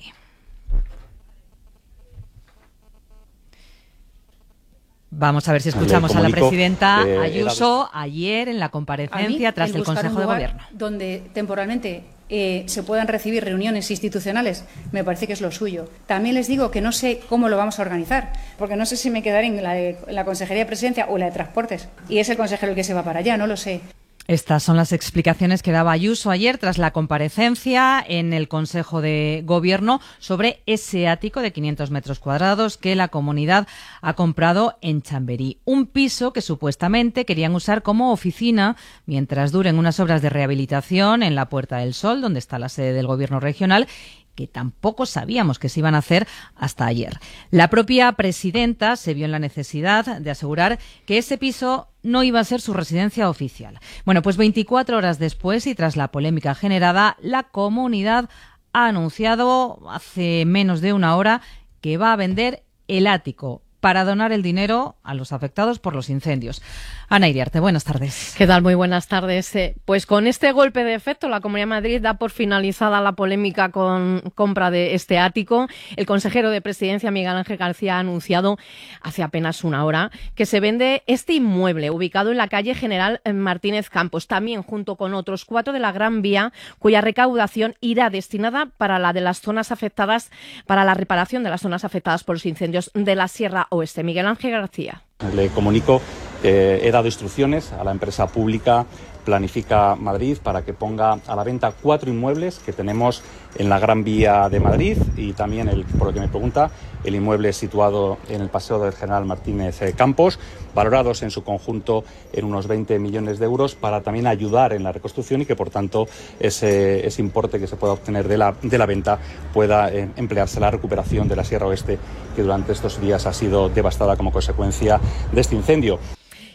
Vamos a ver si escuchamos a la presidenta Ayuso ayer en la comparecencia tras el Consejo de Gobierno. Donde temporalmente se puedan recibir reuniones institucionales, me parece que es lo suyo. También les digo que no sé cómo lo vamos a organizar, porque no sé si me quedaré en la Consejería de Presidencia o en la de Transportes, y es el consejero el que se va para allá, no lo sé. Estas son las explicaciones que daba Ayuso ayer tras la comparecencia en el Consejo de Gobierno sobre ese ático de 500 metros cuadrados que la comunidad ha comprado en Chamberí. Un piso que supuestamente querían usar como oficina mientras duren unas obras de rehabilitación en la Puerta del Sol, donde está la sede del Gobierno regional, que tampoco sabíamos que se iban a hacer hasta ayer. La propia presidenta se vio en la necesidad de asegurar que ese piso no iba a ser su residencia oficial. Bueno, pues 24 horas después y tras la polémica generada, la comunidad ha anunciado hace menos de una hora que va a vender el ático para donar el dinero a los afectados por los incendios. Ana Iriarte, buenas tardes. ¿Qué tal? Muy buenas tardes. Pues con este golpe de efecto, la Comunidad de Madrid da por finalizada la polémica con compra de este ático. El consejero de Presidencia, Miguel Ángel García, ha anunciado hace apenas una hora que se vende este inmueble ubicado en la calle General Martínez Campos, también junto con otros 4 de la Gran Vía, cuya recaudación irá destinada para la de las zonas afectadas, para la reparación de las zonas afectadas por los incendios de la Sierra Oeste. Miguel Ángel García. Le comunico que he dado instrucciones a la empresa pública Planifica Madrid para que ponga a la venta 4 inmuebles que tenemos en la Gran Vía de Madrid y también, por lo que me pregunta, el inmueble situado en el Paseo del General Martínez Campos, valorados en su conjunto en unos 20 millones de euros para también ayudar en la reconstrucción y que, por tanto, ese importe que se pueda obtener de la venta pueda emplearse en la recuperación de la Sierra Oeste, que durante estos días ha sido devastada como consecuencia de este incendio.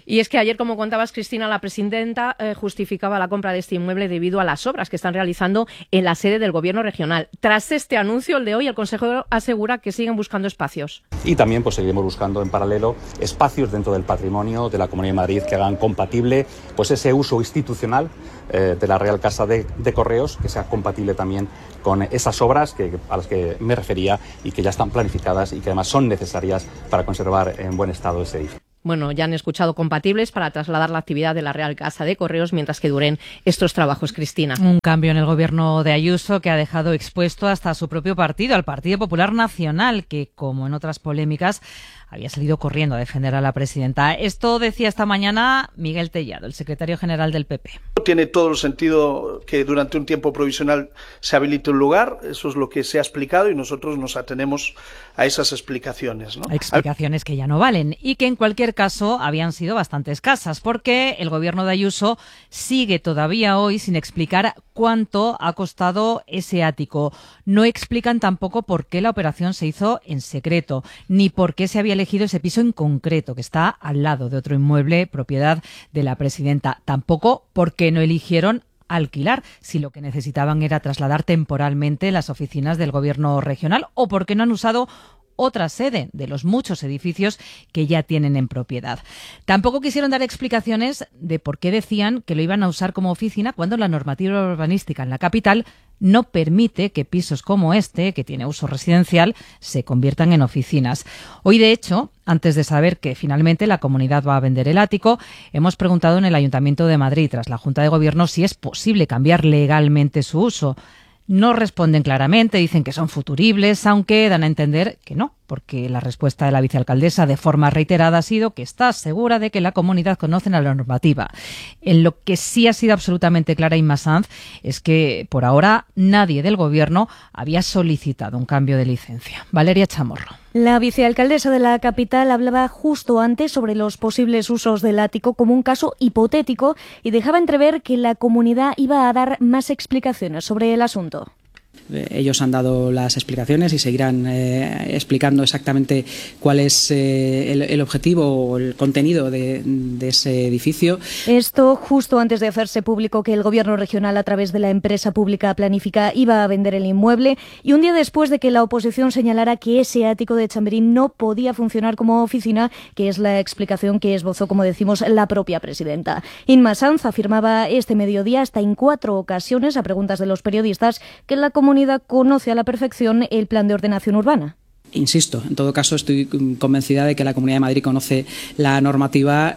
Y es que ayer, como contabas, Cristina, la presidenta justificaba la compra de este inmueble debido a las obras que están realizando en la sede del Gobierno regional. Tras este anuncio, el de hoy, el consejero asegura que siguen buscando espacios. Y también pues seguiremos buscando en paralelo espacios dentro del patrimonio de la Comunidad de Madrid que hagan compatible pues ese uso institucional de la Real Casa de Correos, que sea compatible también con esas obras a las que me refería y que ya están planificadas y que además son necesarias para conservar en buen estado ese edificio. Bueno, ya han escuchado compatibles para trasladar la actividad de la Real Casa de Correos mientras que duren estos trabajos, Cristina. Un cambio en el gobierno de Ayuso que ha dejado expuesto hasta su propio partido, al Partido Popular Nacional, que, como en otras polémicas, había salido corriendo a defender a la presidenta. Esto decía esta mañana Miguel Tellado, el secretario general del PP. Tiene todo el sentido que durante un tiempo provisional se habilite un lugar, eso es lo que se ha explicado y nosotros nos atenemos a esas explicaciones, ¿no? Explicaciones que ya no valen y que en cualquier caso habían sido bastante escasas, porque el gobierno de Ayuso sigue todavía hoy sin explicar cuánto ha costado ese ático. No explican tampoco por qué la operación se hizo en secreto, ni por qué se había elegido ese piso en concreto, que está al lado de otro inmueble propiedad de la presidenta. Tampoco por qué no eligieron alquilar, si lo que necesitaban era trasladar temporalmente las oficinas del gobierno regional, o por qué no han usado otra sede de los muchos edificios que ya tienen en propiedad. Tampoco quisieron dar explicaciones de por qué decían que lo iban a usar como oficina cuando la normativa urbanística en la capital no permite que pisos como este, que tiene uso residencial, se conviertan en oficinas. Hoy, de hecho, antes de saber que finalmente la comunidad va a vender el ático, hemos preguntado en el Ayuntamiento de Madrid, tras la Junta de Gobierno, si es posible cambiar legalmente su uso. No responden claramente, dicen que son futuribles, aunque dan a entender que no, porque la respuesta de la vicealcaldesa de forma reiterada ha sido que está segura de que la comunidad conoce la normativa. En lo que sí ha sido absolutamente clara Inma Sanz es que por ahora nadie del gobierno había solicitado un cambio de licencia. Valeria Chamorro. La vicealcaldesa de la capital hablaba justo antes sobre los posibles usos del ático como un caso hipotético y dejaba entrever que la comunidad iba a dar más explicaciones sobre el asunto. Ellos han dado las explicaciones y seguirán explicando exactamente cuál es el objetivo o el contenido de ese edificio. Esto justo antes de hacerse público que el Gobierno regional, a través de la empresa pública Planifica, iba a vender el inmueble, y un día después de que la oposición señalara que ese ático de Chamberí no podía funcionar como oficina, que es la explicación que esbozó, como decimos, la propia presidenta. Inma Sanz afirmaba este mediodía, hasta en 4 ocasiones, a preguntas de los periodistas, que la comunidad conoce a la perfección el plan de ordenación urbana. Insisto, en todo caso estoy convencida de que la Comunidad de Madrid conoce la normativa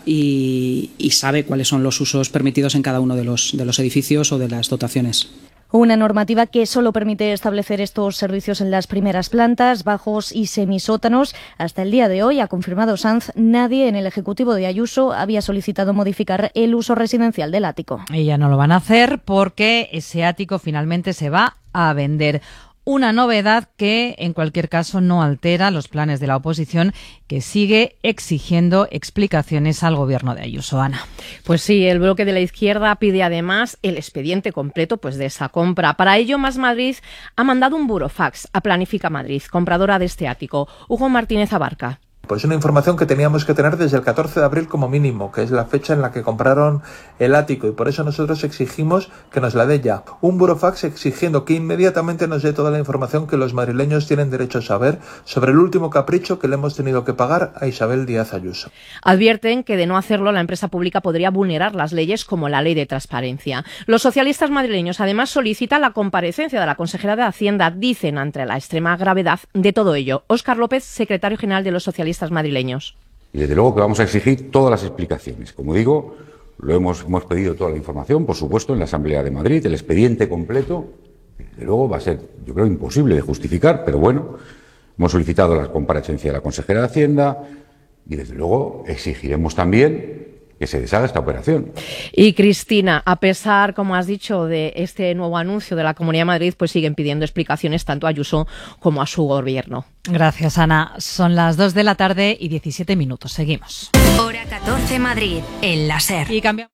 y sabe cuáles son los usos permitidos en cada uno de los edificios o de las dotaciones. Una normativa que solo permite establecer estos servicios en las primeras plantas, bajos y semisótanos. Hasta el día de hoy, ha confirmado Sanz, nadie en el Ejecutivo de Ayuso había solicitado modificar el uso residencial del ático. Y ya no lo van a hacer porque ese ático finalmente se va a vender. Una novedad que, en cualquier caso, no altera los planes de la oposición, que sigue exigiendo explicaciones al gobierno de Ayuso. Ana. Pues sí, el bloque de la izquierda pide además el expediente completo de esa compra. Para ello, Más Madrid ha mandado un burofax a Planifica Madrid, compradora de este ático. Hugo Martínez Abarca. Pues una información que teníamos que tener desde el 14 de abril como mínimo, que es la fecha en la que compraron el ático, y por eso nosotros exigimos que nos la dé ya. Un burofax exigiendo que inmediatamente nos dé toda la información que los madrileños tienen derecho a saber sobre el último capricho que le hemos tenido que pagar a Isabel Díaz Ayuso. Advierten que de no hacerlo la empresa pública podría vulnerar las leyes como la Ley de Transparencia. Los socialistas madrileños además solicitan la comparecencia de la consejera de Hacienda, dicen, ante la extrema gravedad de todo ello. Óscar López, secretario general de los socialistas madrileños. Y desde luego que vamos a exigir todas las explicaciones. Como digo, hemos pedido toda la información, por supuesto, en la Asamblea de Madrid, el expediente completo. Desde luego va a ser, yo creo, imposible de justificar, pero bueno, hemos solicitado la comparecencia de la consejera de Hacienda y desde luego exigiremos también que se deshaga esta operación. Y Cristina, a pesar, como has dicho, de este nuevo anuncio de la Comunidad de Madrid, pues siguen pidiendo explicaciones tanto a Ayuso como a su gobierno. Gracias, Ana. Son las 2 de la tarde y 17 minutos. Seguimos. Hora 14 Madrid, en la SER. Y cambiamos.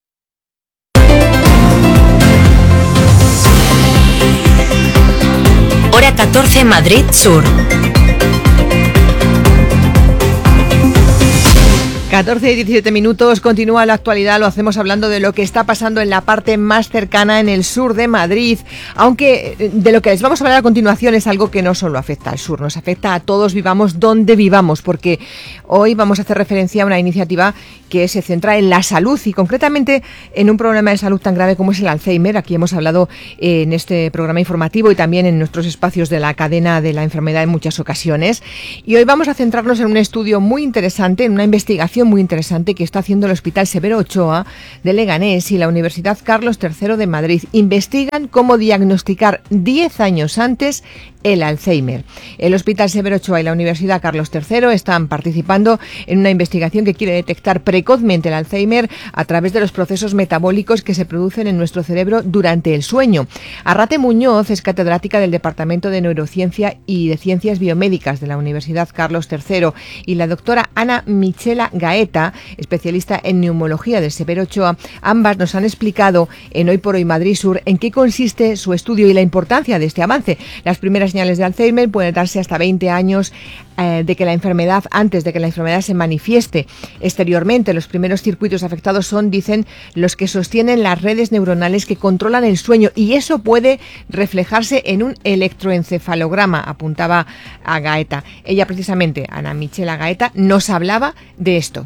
Hora 14 Madrid Sur. 14 y 17 minutos, continúa la actualidad, lo hacemos hablando de lo que está pasando en la parte más cercana, en el sur de Madrid, aunque de lo que les vamos a hablar a continuación es algo que no solo afecta al sur, nos afecta a todos, vivamos donde vivamos, porque hoy vamos a hacer referencia a una iniciativa que se centra en la salud y concretamente en un problema de salud tan grave como es el Alzheimer. Aquí hemos hablado en este programa informativo y también en nuestros espacios de la cadena de la enfermedad en muchas ocasiones. Y hoy vamos a centrarnos en un estudio muy interesante, en una investigación muy interesante que está haciendo el Hospital Severo Ochoa de Leganés y la Universidad Carlos III de Madrid. Investigan cómo diagnosticar 10 años antes el Alzheimer. El Hospital Severo Ochoa y la Universidad Carlos III están participando en una investigación que quiere detectar precozmente el Alzheimer a través de los procesos metabólicos que se producen en nuestro cerebro durante el sueño. Arrate Muñoz es catedrática del Departamento de Neurociencia y de Ciencias Biomédicas de la Universidad Carlos III y la doctora Ana Michela Gaeta, especialista en neumología del Severo Ochoa. Ambas nos han explicado en Hoy por Hoy Madrid Sur en qué consiste su estudio y la importancia de este avance. Las primeras señales de Alzheimer pueden darse hasta 20 años antes de que la enfermedad se manifieste exteriormente. Los primeros circuitos afectados son, dicen, los que sostienen las redes neuronales que controlan el sueño y eso puede reflejarse en un electroencefalograma, apuntaba a Gaeta. Ella precisamente, Ana Michela Gaeta, nos hablaba de esto.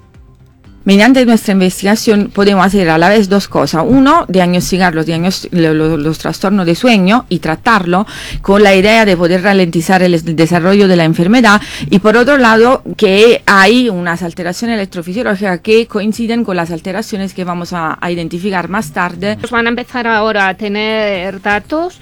Mediante nuestra investigación podemos hacer a la vez dos cosas. Uno, diagnosticar los trastornos de sueño y tratarlo con la idea de poder ralentizar el desarrollo de la enfermedad. Y por otro lado, que hay unas alteraciones electrofisiológicas que coinciden con las alteraciones que vamos a identificar más tarde. Van a empezar ahora a tener datos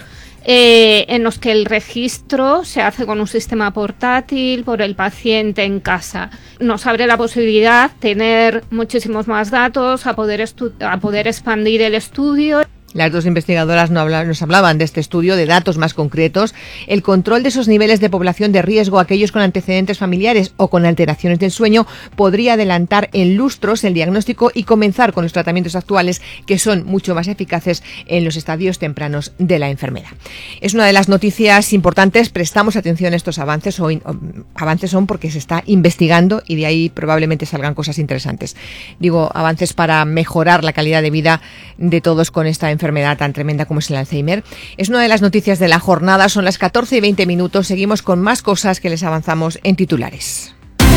en los que el registro se hace con un sistema portátil por el paciente en casa. Nos abre la posibilidad de tener muchísimos más datos, a poder expandir el estudio. Las dos investigadoras nos hablaban de este estudio, de datos más concretos, el control de esos niveles de población de riesgo, aquellos con antecedentes familiares o con alteraciones del sueño, podría adelantar en lustros el diagnóstico y comenzar con los tratamientos actuales que son mucho más eficaces en los estadios tempranos de la enfermedad. Es una de las noticias importantes, prestamos atención a estos avances, avances son porque se está investigando y de ahí probablemente salgan cosas interesantes. Digo, avances para mejorar la calidad de vida de todos con esta enfermedad tan tremenda como es el Alzheimer. Es una de las noticias de la jornada, son las 14 y 20 minutos, seguimos con más cosas que les avanzamos en titulares.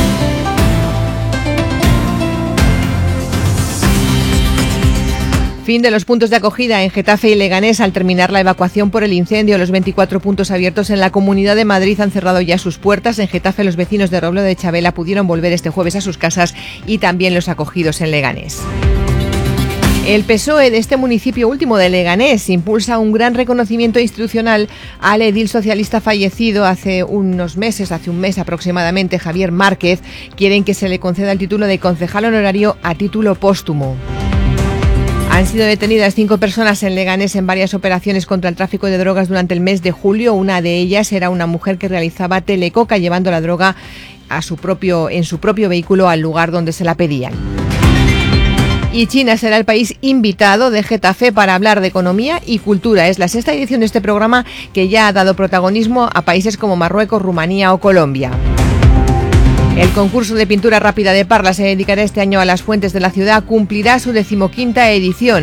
Fin de los puntos de acogida en Getafe y Leganés al terminar la evacuación por el incendio. Los 24 puntos abiertos en la Comunidad de Madrid han cerrado ya sus puertas. En Getafe los vecinos de Robledo de Chabela pudieron volver este jueves a sus casas y también los acogidos en Leganés. El PSOE de este municipio último de Leganés impulsa un gran reconocimiento institucional al edil socialista fallecido hace un mes aproximadamente, Javier Márquez. Quieren que se le conceda el título de concejal honorario a título póstumo. Han sido detenidas 5 personas en Leganés en varias operaciones contra el tráfico de drogas durante el mes de julio. Una de ellas era una mujer que realizaba telecoca llevando la droga en su propio vehículo al lugar donde se la pedían. Y China será el país invitado de Getafe para hablar de economía y cultura. Es la 6ª edición de este programa que ya ha dado protagonismo a países como Marruecos, Rumanía o Colombia. El concurso de pintura rápida de Parla se dedicará este año a las fuentes de la ciudad, cumplirá su 15ª edición.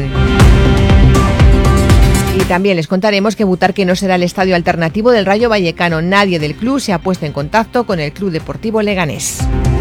Y también les contaremos que Butarque no será el estadio alternativo del Rayo Vallecano. Nadie del club se ha puesto en contacto con el Club Deportivo Leganés.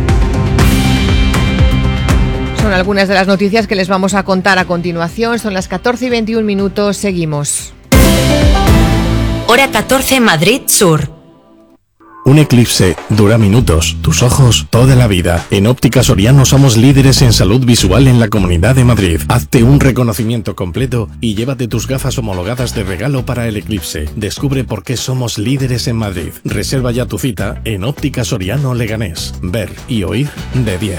Son algunas de las noticias que les vamos a contar a continuación. Son las 14 y 21 minutos. Seguimos. Hora 14 Madrid Sur. Un eclipse dura minutos, tus ojos toda la vida. En Óptica Soriano somos líderes en salud visual en la Comunidad de Madrid. Hazte un reconocimiento completo y llévate tus gafas homologadas de regalo para el eclipse. Descubre por qué somos líderes en Madrid. Reserva ya tu cita en Óptica Soriano Leganés. Ver y oír de 10.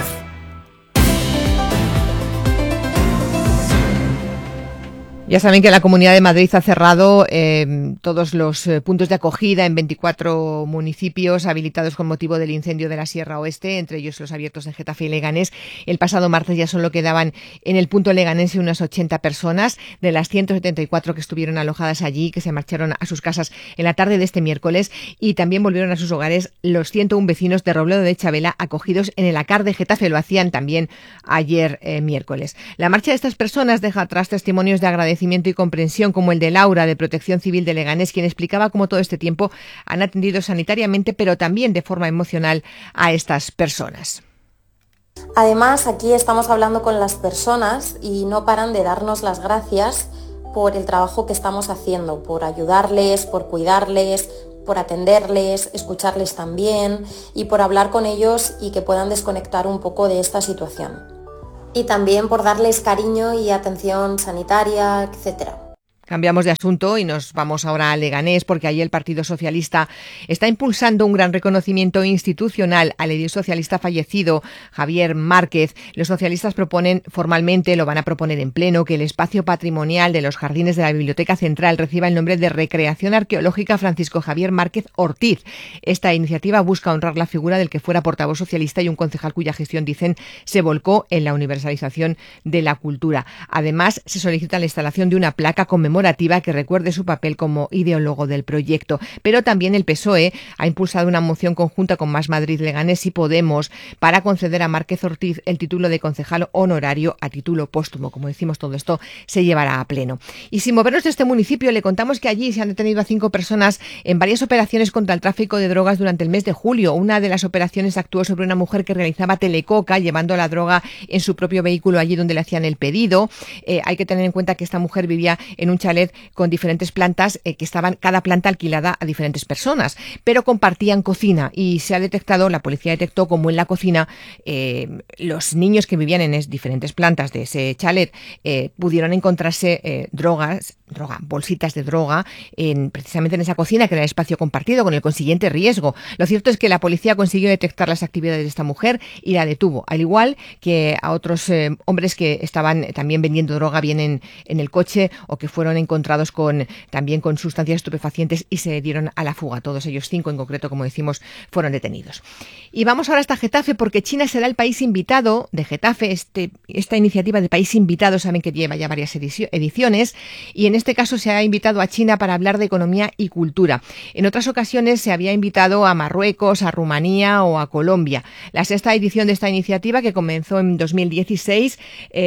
Ya saben que la Comunidad de Madrid ha cerrado todos los puntos de acogida en 24 municipios habilitados con motivo del incendio de la Sierra Oeste, entre ellos los abiertos en Getafe y Leganés. El pasado martes ya solo quedaban en el punto leganense unas 80 personas de las 174 que estuvieron alojadas allí, que se marcharon a sus casas en la tarde de este miércoles, y también volvieron a sus hogares los 101 vecinos de Robledo de Chabela acogidos en el ACAR de Getafe. Lo hacían también ayer miércoles. La marcha de estas personas deja atrás testimonios de agradecimiento y comprensión, como el de Laura, de Protección Civil de Leganés, quien explicaba cómo todo este tiempo han atendido sanitariamente, pero también de forma emocional, a estas personas. Además, aquí estamos hablando con las personas y no paran de darnos las gracias por el trabajo que estamos haciendo, por ayudarles, por cuidarles, por atenderles, escucharles también y por hablar con ellos y que puedan desconectar un poco de esta situación. Y también por darles cariño y atención sanitaria, etcétera. Cambiamos de asunto y nos vamos ahora a Leganés, porque allí el Partido Socialista está impulsando un gran reconocimiento institucional al edil socialista fallecido, Javier Márquez. Los socialistas proponen formalmente, lo van a proponer en pleno, que el espacio patrimonial de los jardines de la Biblioteca Central reciba el nombre de Recreación Arqueológica Francisco Javier Márquez Ortiz. Esta iniciativa busca honrar la figura del que fuera portavoz socialista y un concejal cuya gestión, dicen, se volcó en la universalización de la cultura. Además, se solicita la instalación de una placa conmemorativa que recuerde su papel como ideólogo del proyecto. Pero también el PSOE ha impulsado una moción conjunta con Más Madrid, Leganés y Podemos para conceder a Márquez Ortiz el título de concejal honorario a título póstumo. Como decimos, todo esto se llevará a pleno. Y sin movernos de este municipio, le contamos que allí se han detenido a 5 personas en varias operaciones contra el tráfico de drogas durante el mes de julio. Una de las operaciones actuó sobre una mujer que realizaba telecoca, llevando la droga en su propio vehículo allí donde le hacían el pedido. Hay que tener en cuenta que esta mujer vivía en un chalet con diferentes plantas que estaban cada planta alquilada a diferentes personas, pero compartían cocina, y se ha detectado, la policía detectó como en la cocina los niños que vivían en diferentes plantas de ese chalet pudieron encontrarse bolsitas de droga precisamente en esa cocina, que era el espacio compartido, con el consiguiente riesgo. Lo cierto es que la policía consiguió detectar las actividades de esta mujer y la detuvo, al igual que a otros hombres que estaban también vendiendo droga bien en el coche, o que fueron encontrados también con sustancias estupefacientes y se dieron a la fuga. Todos ellos, 5 en concreto, como decimos, fueron detenidos. Y vamos ahora hasta Getafe, porque China será el país invitado de Getafe. Esta iniciativa de país invitado, saben que lleva ya varias ediciones, y en este caso se ha invitado a China para hablar de economía y cultura. En otras ocasiones se había invitado a Marruecos, a Rumanía o a Colombia. La 6ª edición de esta iniciativa, que comenzó en 2016,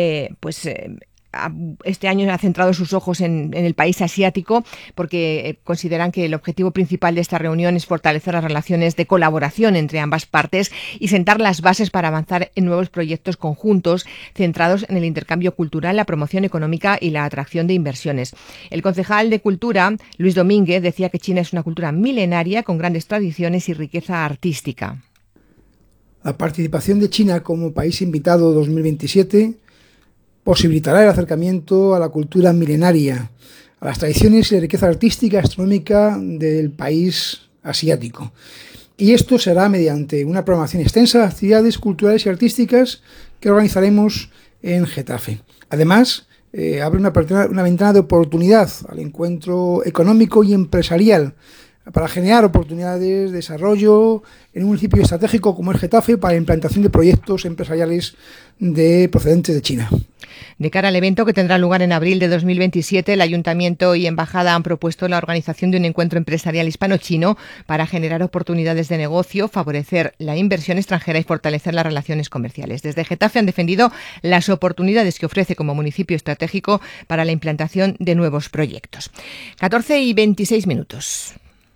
este año ha centrado sus ojos en el país asiático, porque consideran que el objetivo principal de esta reunión es fortalecer las relaciones de colaboración entre ambas partes y sentar las bases para avanzar en nuevos proyectos conjuntos centrados en el intercambio cultural, la promoción económica y la atracción de inversiones. El concejal de Cultura, Luis Domínguez, decía que China es una cultura milenaria con grandes tradiciones y riqueza artística. La participación de China como país invitado 2027 posibilitará el acercamiento a la cultura milenaria, a las tradiciones y la riqueza artística y astronómica del país asiático. Y esto será mediante una programación extensa de actividades culturales y artísticas que organizaremos en Getafe. Además, abre una ventana de oportunidad al encuentro económico y empresarial para generar oportunidades de desarrollo en un municipio estratégico como es Getafe para la implantación de proyectos empresariales procedentes de China. De cara al evento, que tendrá lugar en abril de 2027, el Ayuntamiento y Embajada han propuesto la organización de un encuentro empresarial hispano-chino para generar oportunidades de negocio, favorecer la inversión extranjera y fortalecer las relaciones comerciales. Desde Getafe han defendido las oportunidades que ofrece como municipio estratégico para la implantación de nuevos proyectos. 14:26.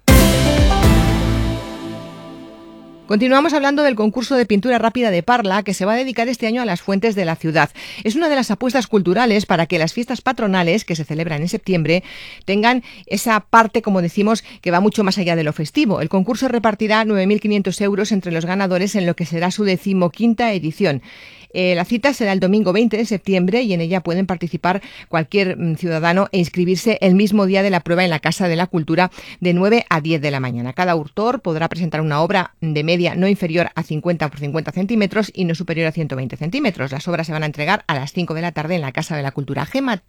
Continuamos hablando del concurso de pintura rápida de Parla, que se va a dedicar este año a las fuentes de la ciudad. Es una de las apuestas culturales para que las fiestas patronales, que se celebran en septiembre, tengan esa parte, como decimos, que va mucho más allá de lo festivo. El concurso repartirá 9.500 euros entre los ganadores en lo que será su 15ª edición. La cita será el domingo 20 de septiembre y en ella pueden participar cualquier ciudadano e inscribirse el mismo día de la prueba en la Casa de la Cultura de 9 a 10 de la mañana. Cada autor podrá presentar una obra de media no inferior a 50 por 50 centímetros y no superior a 120 centímetros. Las obras se van a entregar a las 5 de la tarde en la Casa de la Cultura.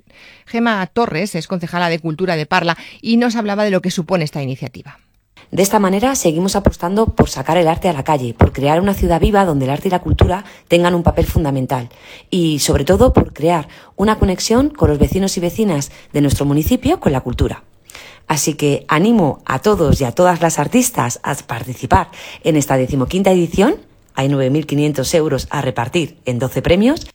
Gema Torres es concejala de Cultura de Parla y nos hablaba de lo que supone esta iniciativa. De esta manera seguimos apostando por sacar el arte a la calle, por crear una ciudad viva donde el arte y la cultura tengan un papel fundamental y, sobre todo, por crear una conexión con los vecinos y vecinas de nuestro municipio con la cultura. Así que animo a todos y a todas las artistas a participar en esta 15ª edición. Hay 9.500 euros a repartir en 12 premios.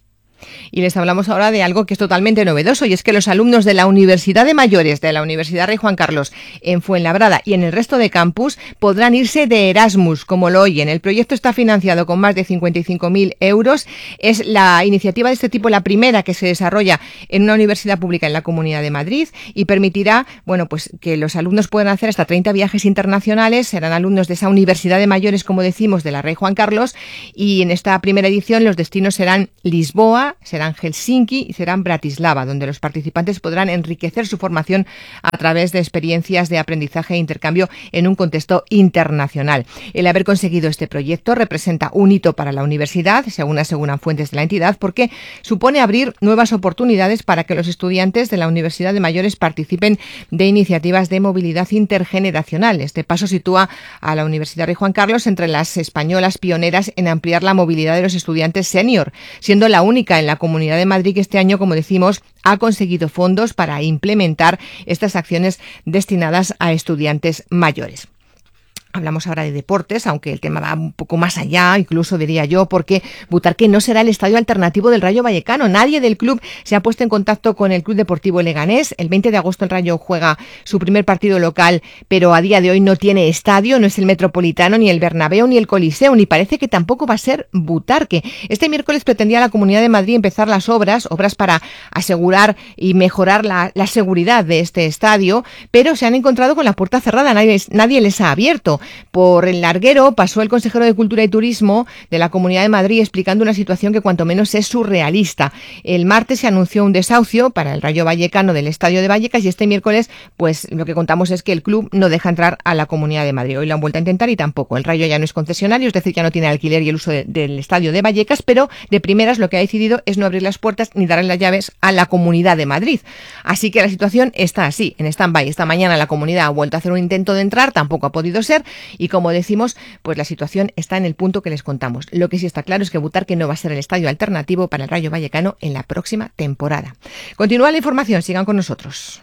Y les hablamos ahora de algo que es totalmente novedoso, y es que los alumnos de la Universidad de Mayores, de la Universidad Rey Juan Carlos, en Fuenlabrada y en el resto de campus, podrán irse de Erasmus, como lo oyen. El proyecto está financiado con más de 55.000 euros. Es la iniciativa de este tipo la primera que se desarrolla en una universidad pública en la Comunidad de Madrid y permitirá, pues que los alumnos puedan hacer hasta 30 viajes internacionales. Serán alumnos de esa Universidad de Mayores, como decimos, de la Rey Juan Carlos, y en esta primera edición los destinos serán Lisboa, serán Helsinki y serán Bratislava, donde los participantes podrán enriquecer su formación a través de experiencias de aprendizaje e intercambio en un contexto internacional. El haber conseguido este proyecto representa un hito para la universidad, según aseguran fuentes de la entidad, porque supone abrir nuevas oportunidades para que los estudiantes de la Universidad de Mayores participen de iniciativas de movilidad intergeneracional. Este paso sitúa a la Universidad Rey Juan Carlos entre las españolas pioneras en ampliar la movilidad de los estudiantes senior, siendo la única en la Comunidad de Madrid que este año, como decimos, ha conseguido fondos para implementar estas acciones destinadas a estudiantes mayores. Hablamos ahora de deportes, aunque el tema va un poco más allá, incluso diría yo, porque Butarque no será el estadio alternativo del Rayo Vallecano. Nadie del club se ha puesto en contacto con el Club Deportivo Leganés. El 20 de agosto el Rayo juega su primer partido local, pero a día de hoy no tiene estadio, no es el Metropolitano, ni el Bernabéu, ni el Coliseo, ni parece que tampoco va a ser Butarque. Este miércoles pretendía la Comunidad de Madrid empezar las obras para asegurar y mejorar la seguridad de este estadio, pero se han encontrado con la puerta cerrada, nadie les ha abierto. Por el larguero pasó el consejero de Cultura y Turismo de la Comunidad de Madrid explicando una situación que cuanto menos es surrealista. El martes se anunció un desahucio para el Rayo Vallecano del Estadio de Vallecas y este miércoles lo que contamos es que el club no deja entrar a la Comunidad de Madrid. Hoy lo han vuelto a intentar y tampoco. El Rayo ya no es concesionario, es decir, ya no tiene alquiler y el uso del Estadio de Vallecas, pero de primeras lo que ha decidido es no abrir las puertas ni darle las llaves a la Comunidad de Madrid. Así que la situación está así, en stand-by. Esta mañana la Comunidad ha vuelto a hacer un intento de entrar, tampoco ha podido ser. Y como decimos, la situación está en el punto que les contamos. Lo que sí está claro es que Butarque no va a ser el estadio alternativo para el Rayo Vallecano en la próxima temporada. Continúa la información, sigan con nosotros.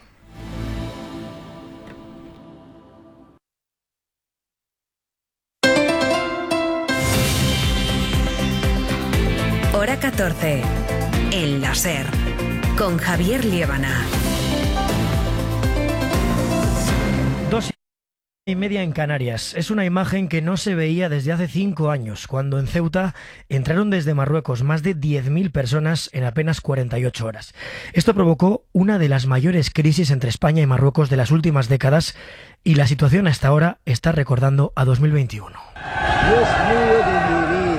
Hora 14, en la SER, con Javier Liébana. 2:30 en Canarias. Es una imagen que no se veía desde hace 5 años, cuando en Ceuta entraron desde Marruecos más de 10.000 personas en apenas 48 horas. Esto provocó una de las mayores crisis entre España y Marruecos de las últimas décadas y la situación hasta ahora está recordando a 2021. Dios mío de mi vida.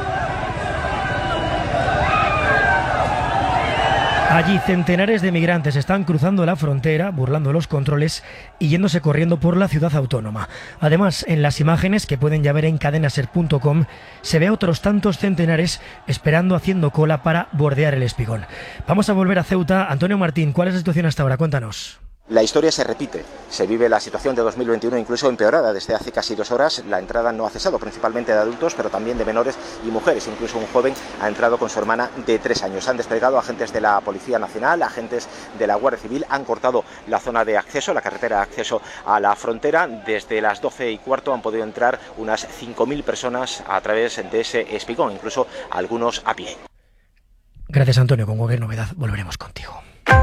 Allí centenares de migrantes están cruzando la frontera, burlando los controles y yéndose corriendo por la ciudad autónoma. Además, en las imágenes que pueden ya ver en cadenaser.com se ve a otros tantos centenares esperando, haciendo cola para bordear el Espigón. Vamos a volver a Ceuta. Antonio Martín, ¿cuál es la situación hasta ahora? Cuéntanos. La historia se repite, se vive la situación de 2021 incluso empeorada desde hace casi 2 horas. La entrada no ha cesado, principalmente de adultos, pero también de menores y mujeres. Incluso un joven ha entrado con su hermana de 3 años. Han desplegado agentes de la Policía Nacional, agentes de la Guardia Civil, han cortado la zona de acceso, la carretera de acceso a la frontera. Desde las 12:15 han podido entrar unas 5.000 personas a través de ese espigón, incluso algunos a pie. Gracias, Antonio. Con cualquier novedad volveremos contigo.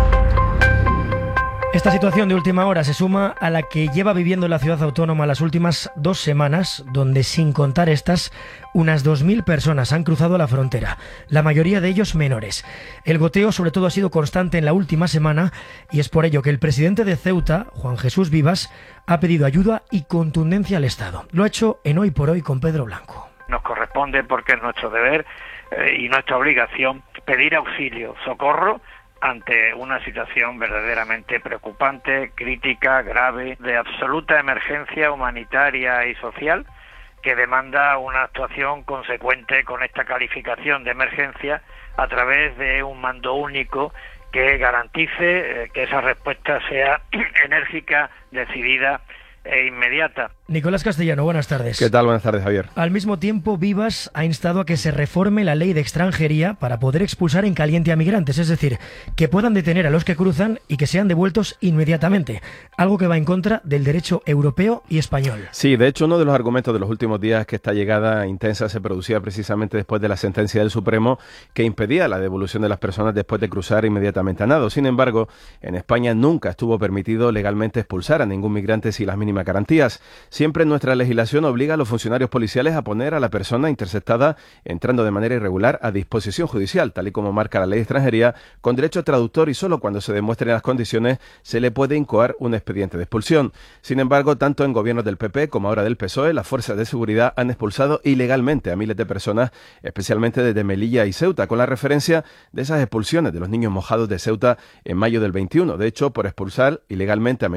Esta situación de última hora se suma a la que lleva viviendo la ciudad autónoma las últimas 2 semanas, donde, sin contar estas, unas 2.000 personas han cruzado la frontera, la mayoría de ellos menores. El goteo sobre todo ha sido constante en la última semana y es por ello que el presidente de Ceuta, Juan Jesús Vivas, ha pedido ayuda y contundencia al Estado. Lo ha hecho en Hoy por Hoy con Pedro Blanco. Nos corresponde, porque es nuestro deber, y nuestra obligación pedir auxilio, socorro ante una situación verdaderamente preocupante, crítica, grave, de absoluta emergencia humanitaria y social, que demanda una actuación consecuente con esta calificación de emergencia a través de un mando único que garantice que esa respuesta sea enérgica, decidida e inmediata. Nicolás Castellano, buenas tardes. ¿Qué tal? Buenas tardes, Javier. Al mismo tiempo, Vivas ha instado a que se reforme la ley de extranjería para poder expulsar en caliente a migrantes, es decir, que puedan detener a los que cruzan y que sean devueltos inmediatamente, algo que va en contra del derecho europeo y español. Sí, de hecho, uno de los argumentos de los últimos días es que esta llegada intensa se producía precisamente después de la sentencia del Supremo que impedía la devolución de las personas después de cruzar inmediatamente a nado. Sin embargo, en España nunca estuvo permitido legalmente expulsar a ningún migrante sin las mínimas garantías. Siempre nuestra legislación obliga a los funcionarios policiales a poner a la persona interceptada entrando de manera irregular a disposición judicial, tal y como marca la ley de extranjería, con derecho a traductor, y solo cuando se demuestren las condiciones se le puede incoar un expediente de expulsión. Sin embargo, tanto en gobiernos del PP como ahora del PSOE, las fuerzas de seguridad han expulsado ilegalmente a miles de personas, especialmente desde Melilla y Ceuta, con la referencia de esas expulsiones de los niños mojados de Ceuta en mayo del 21. De hecho, por expulsar ilegalmente a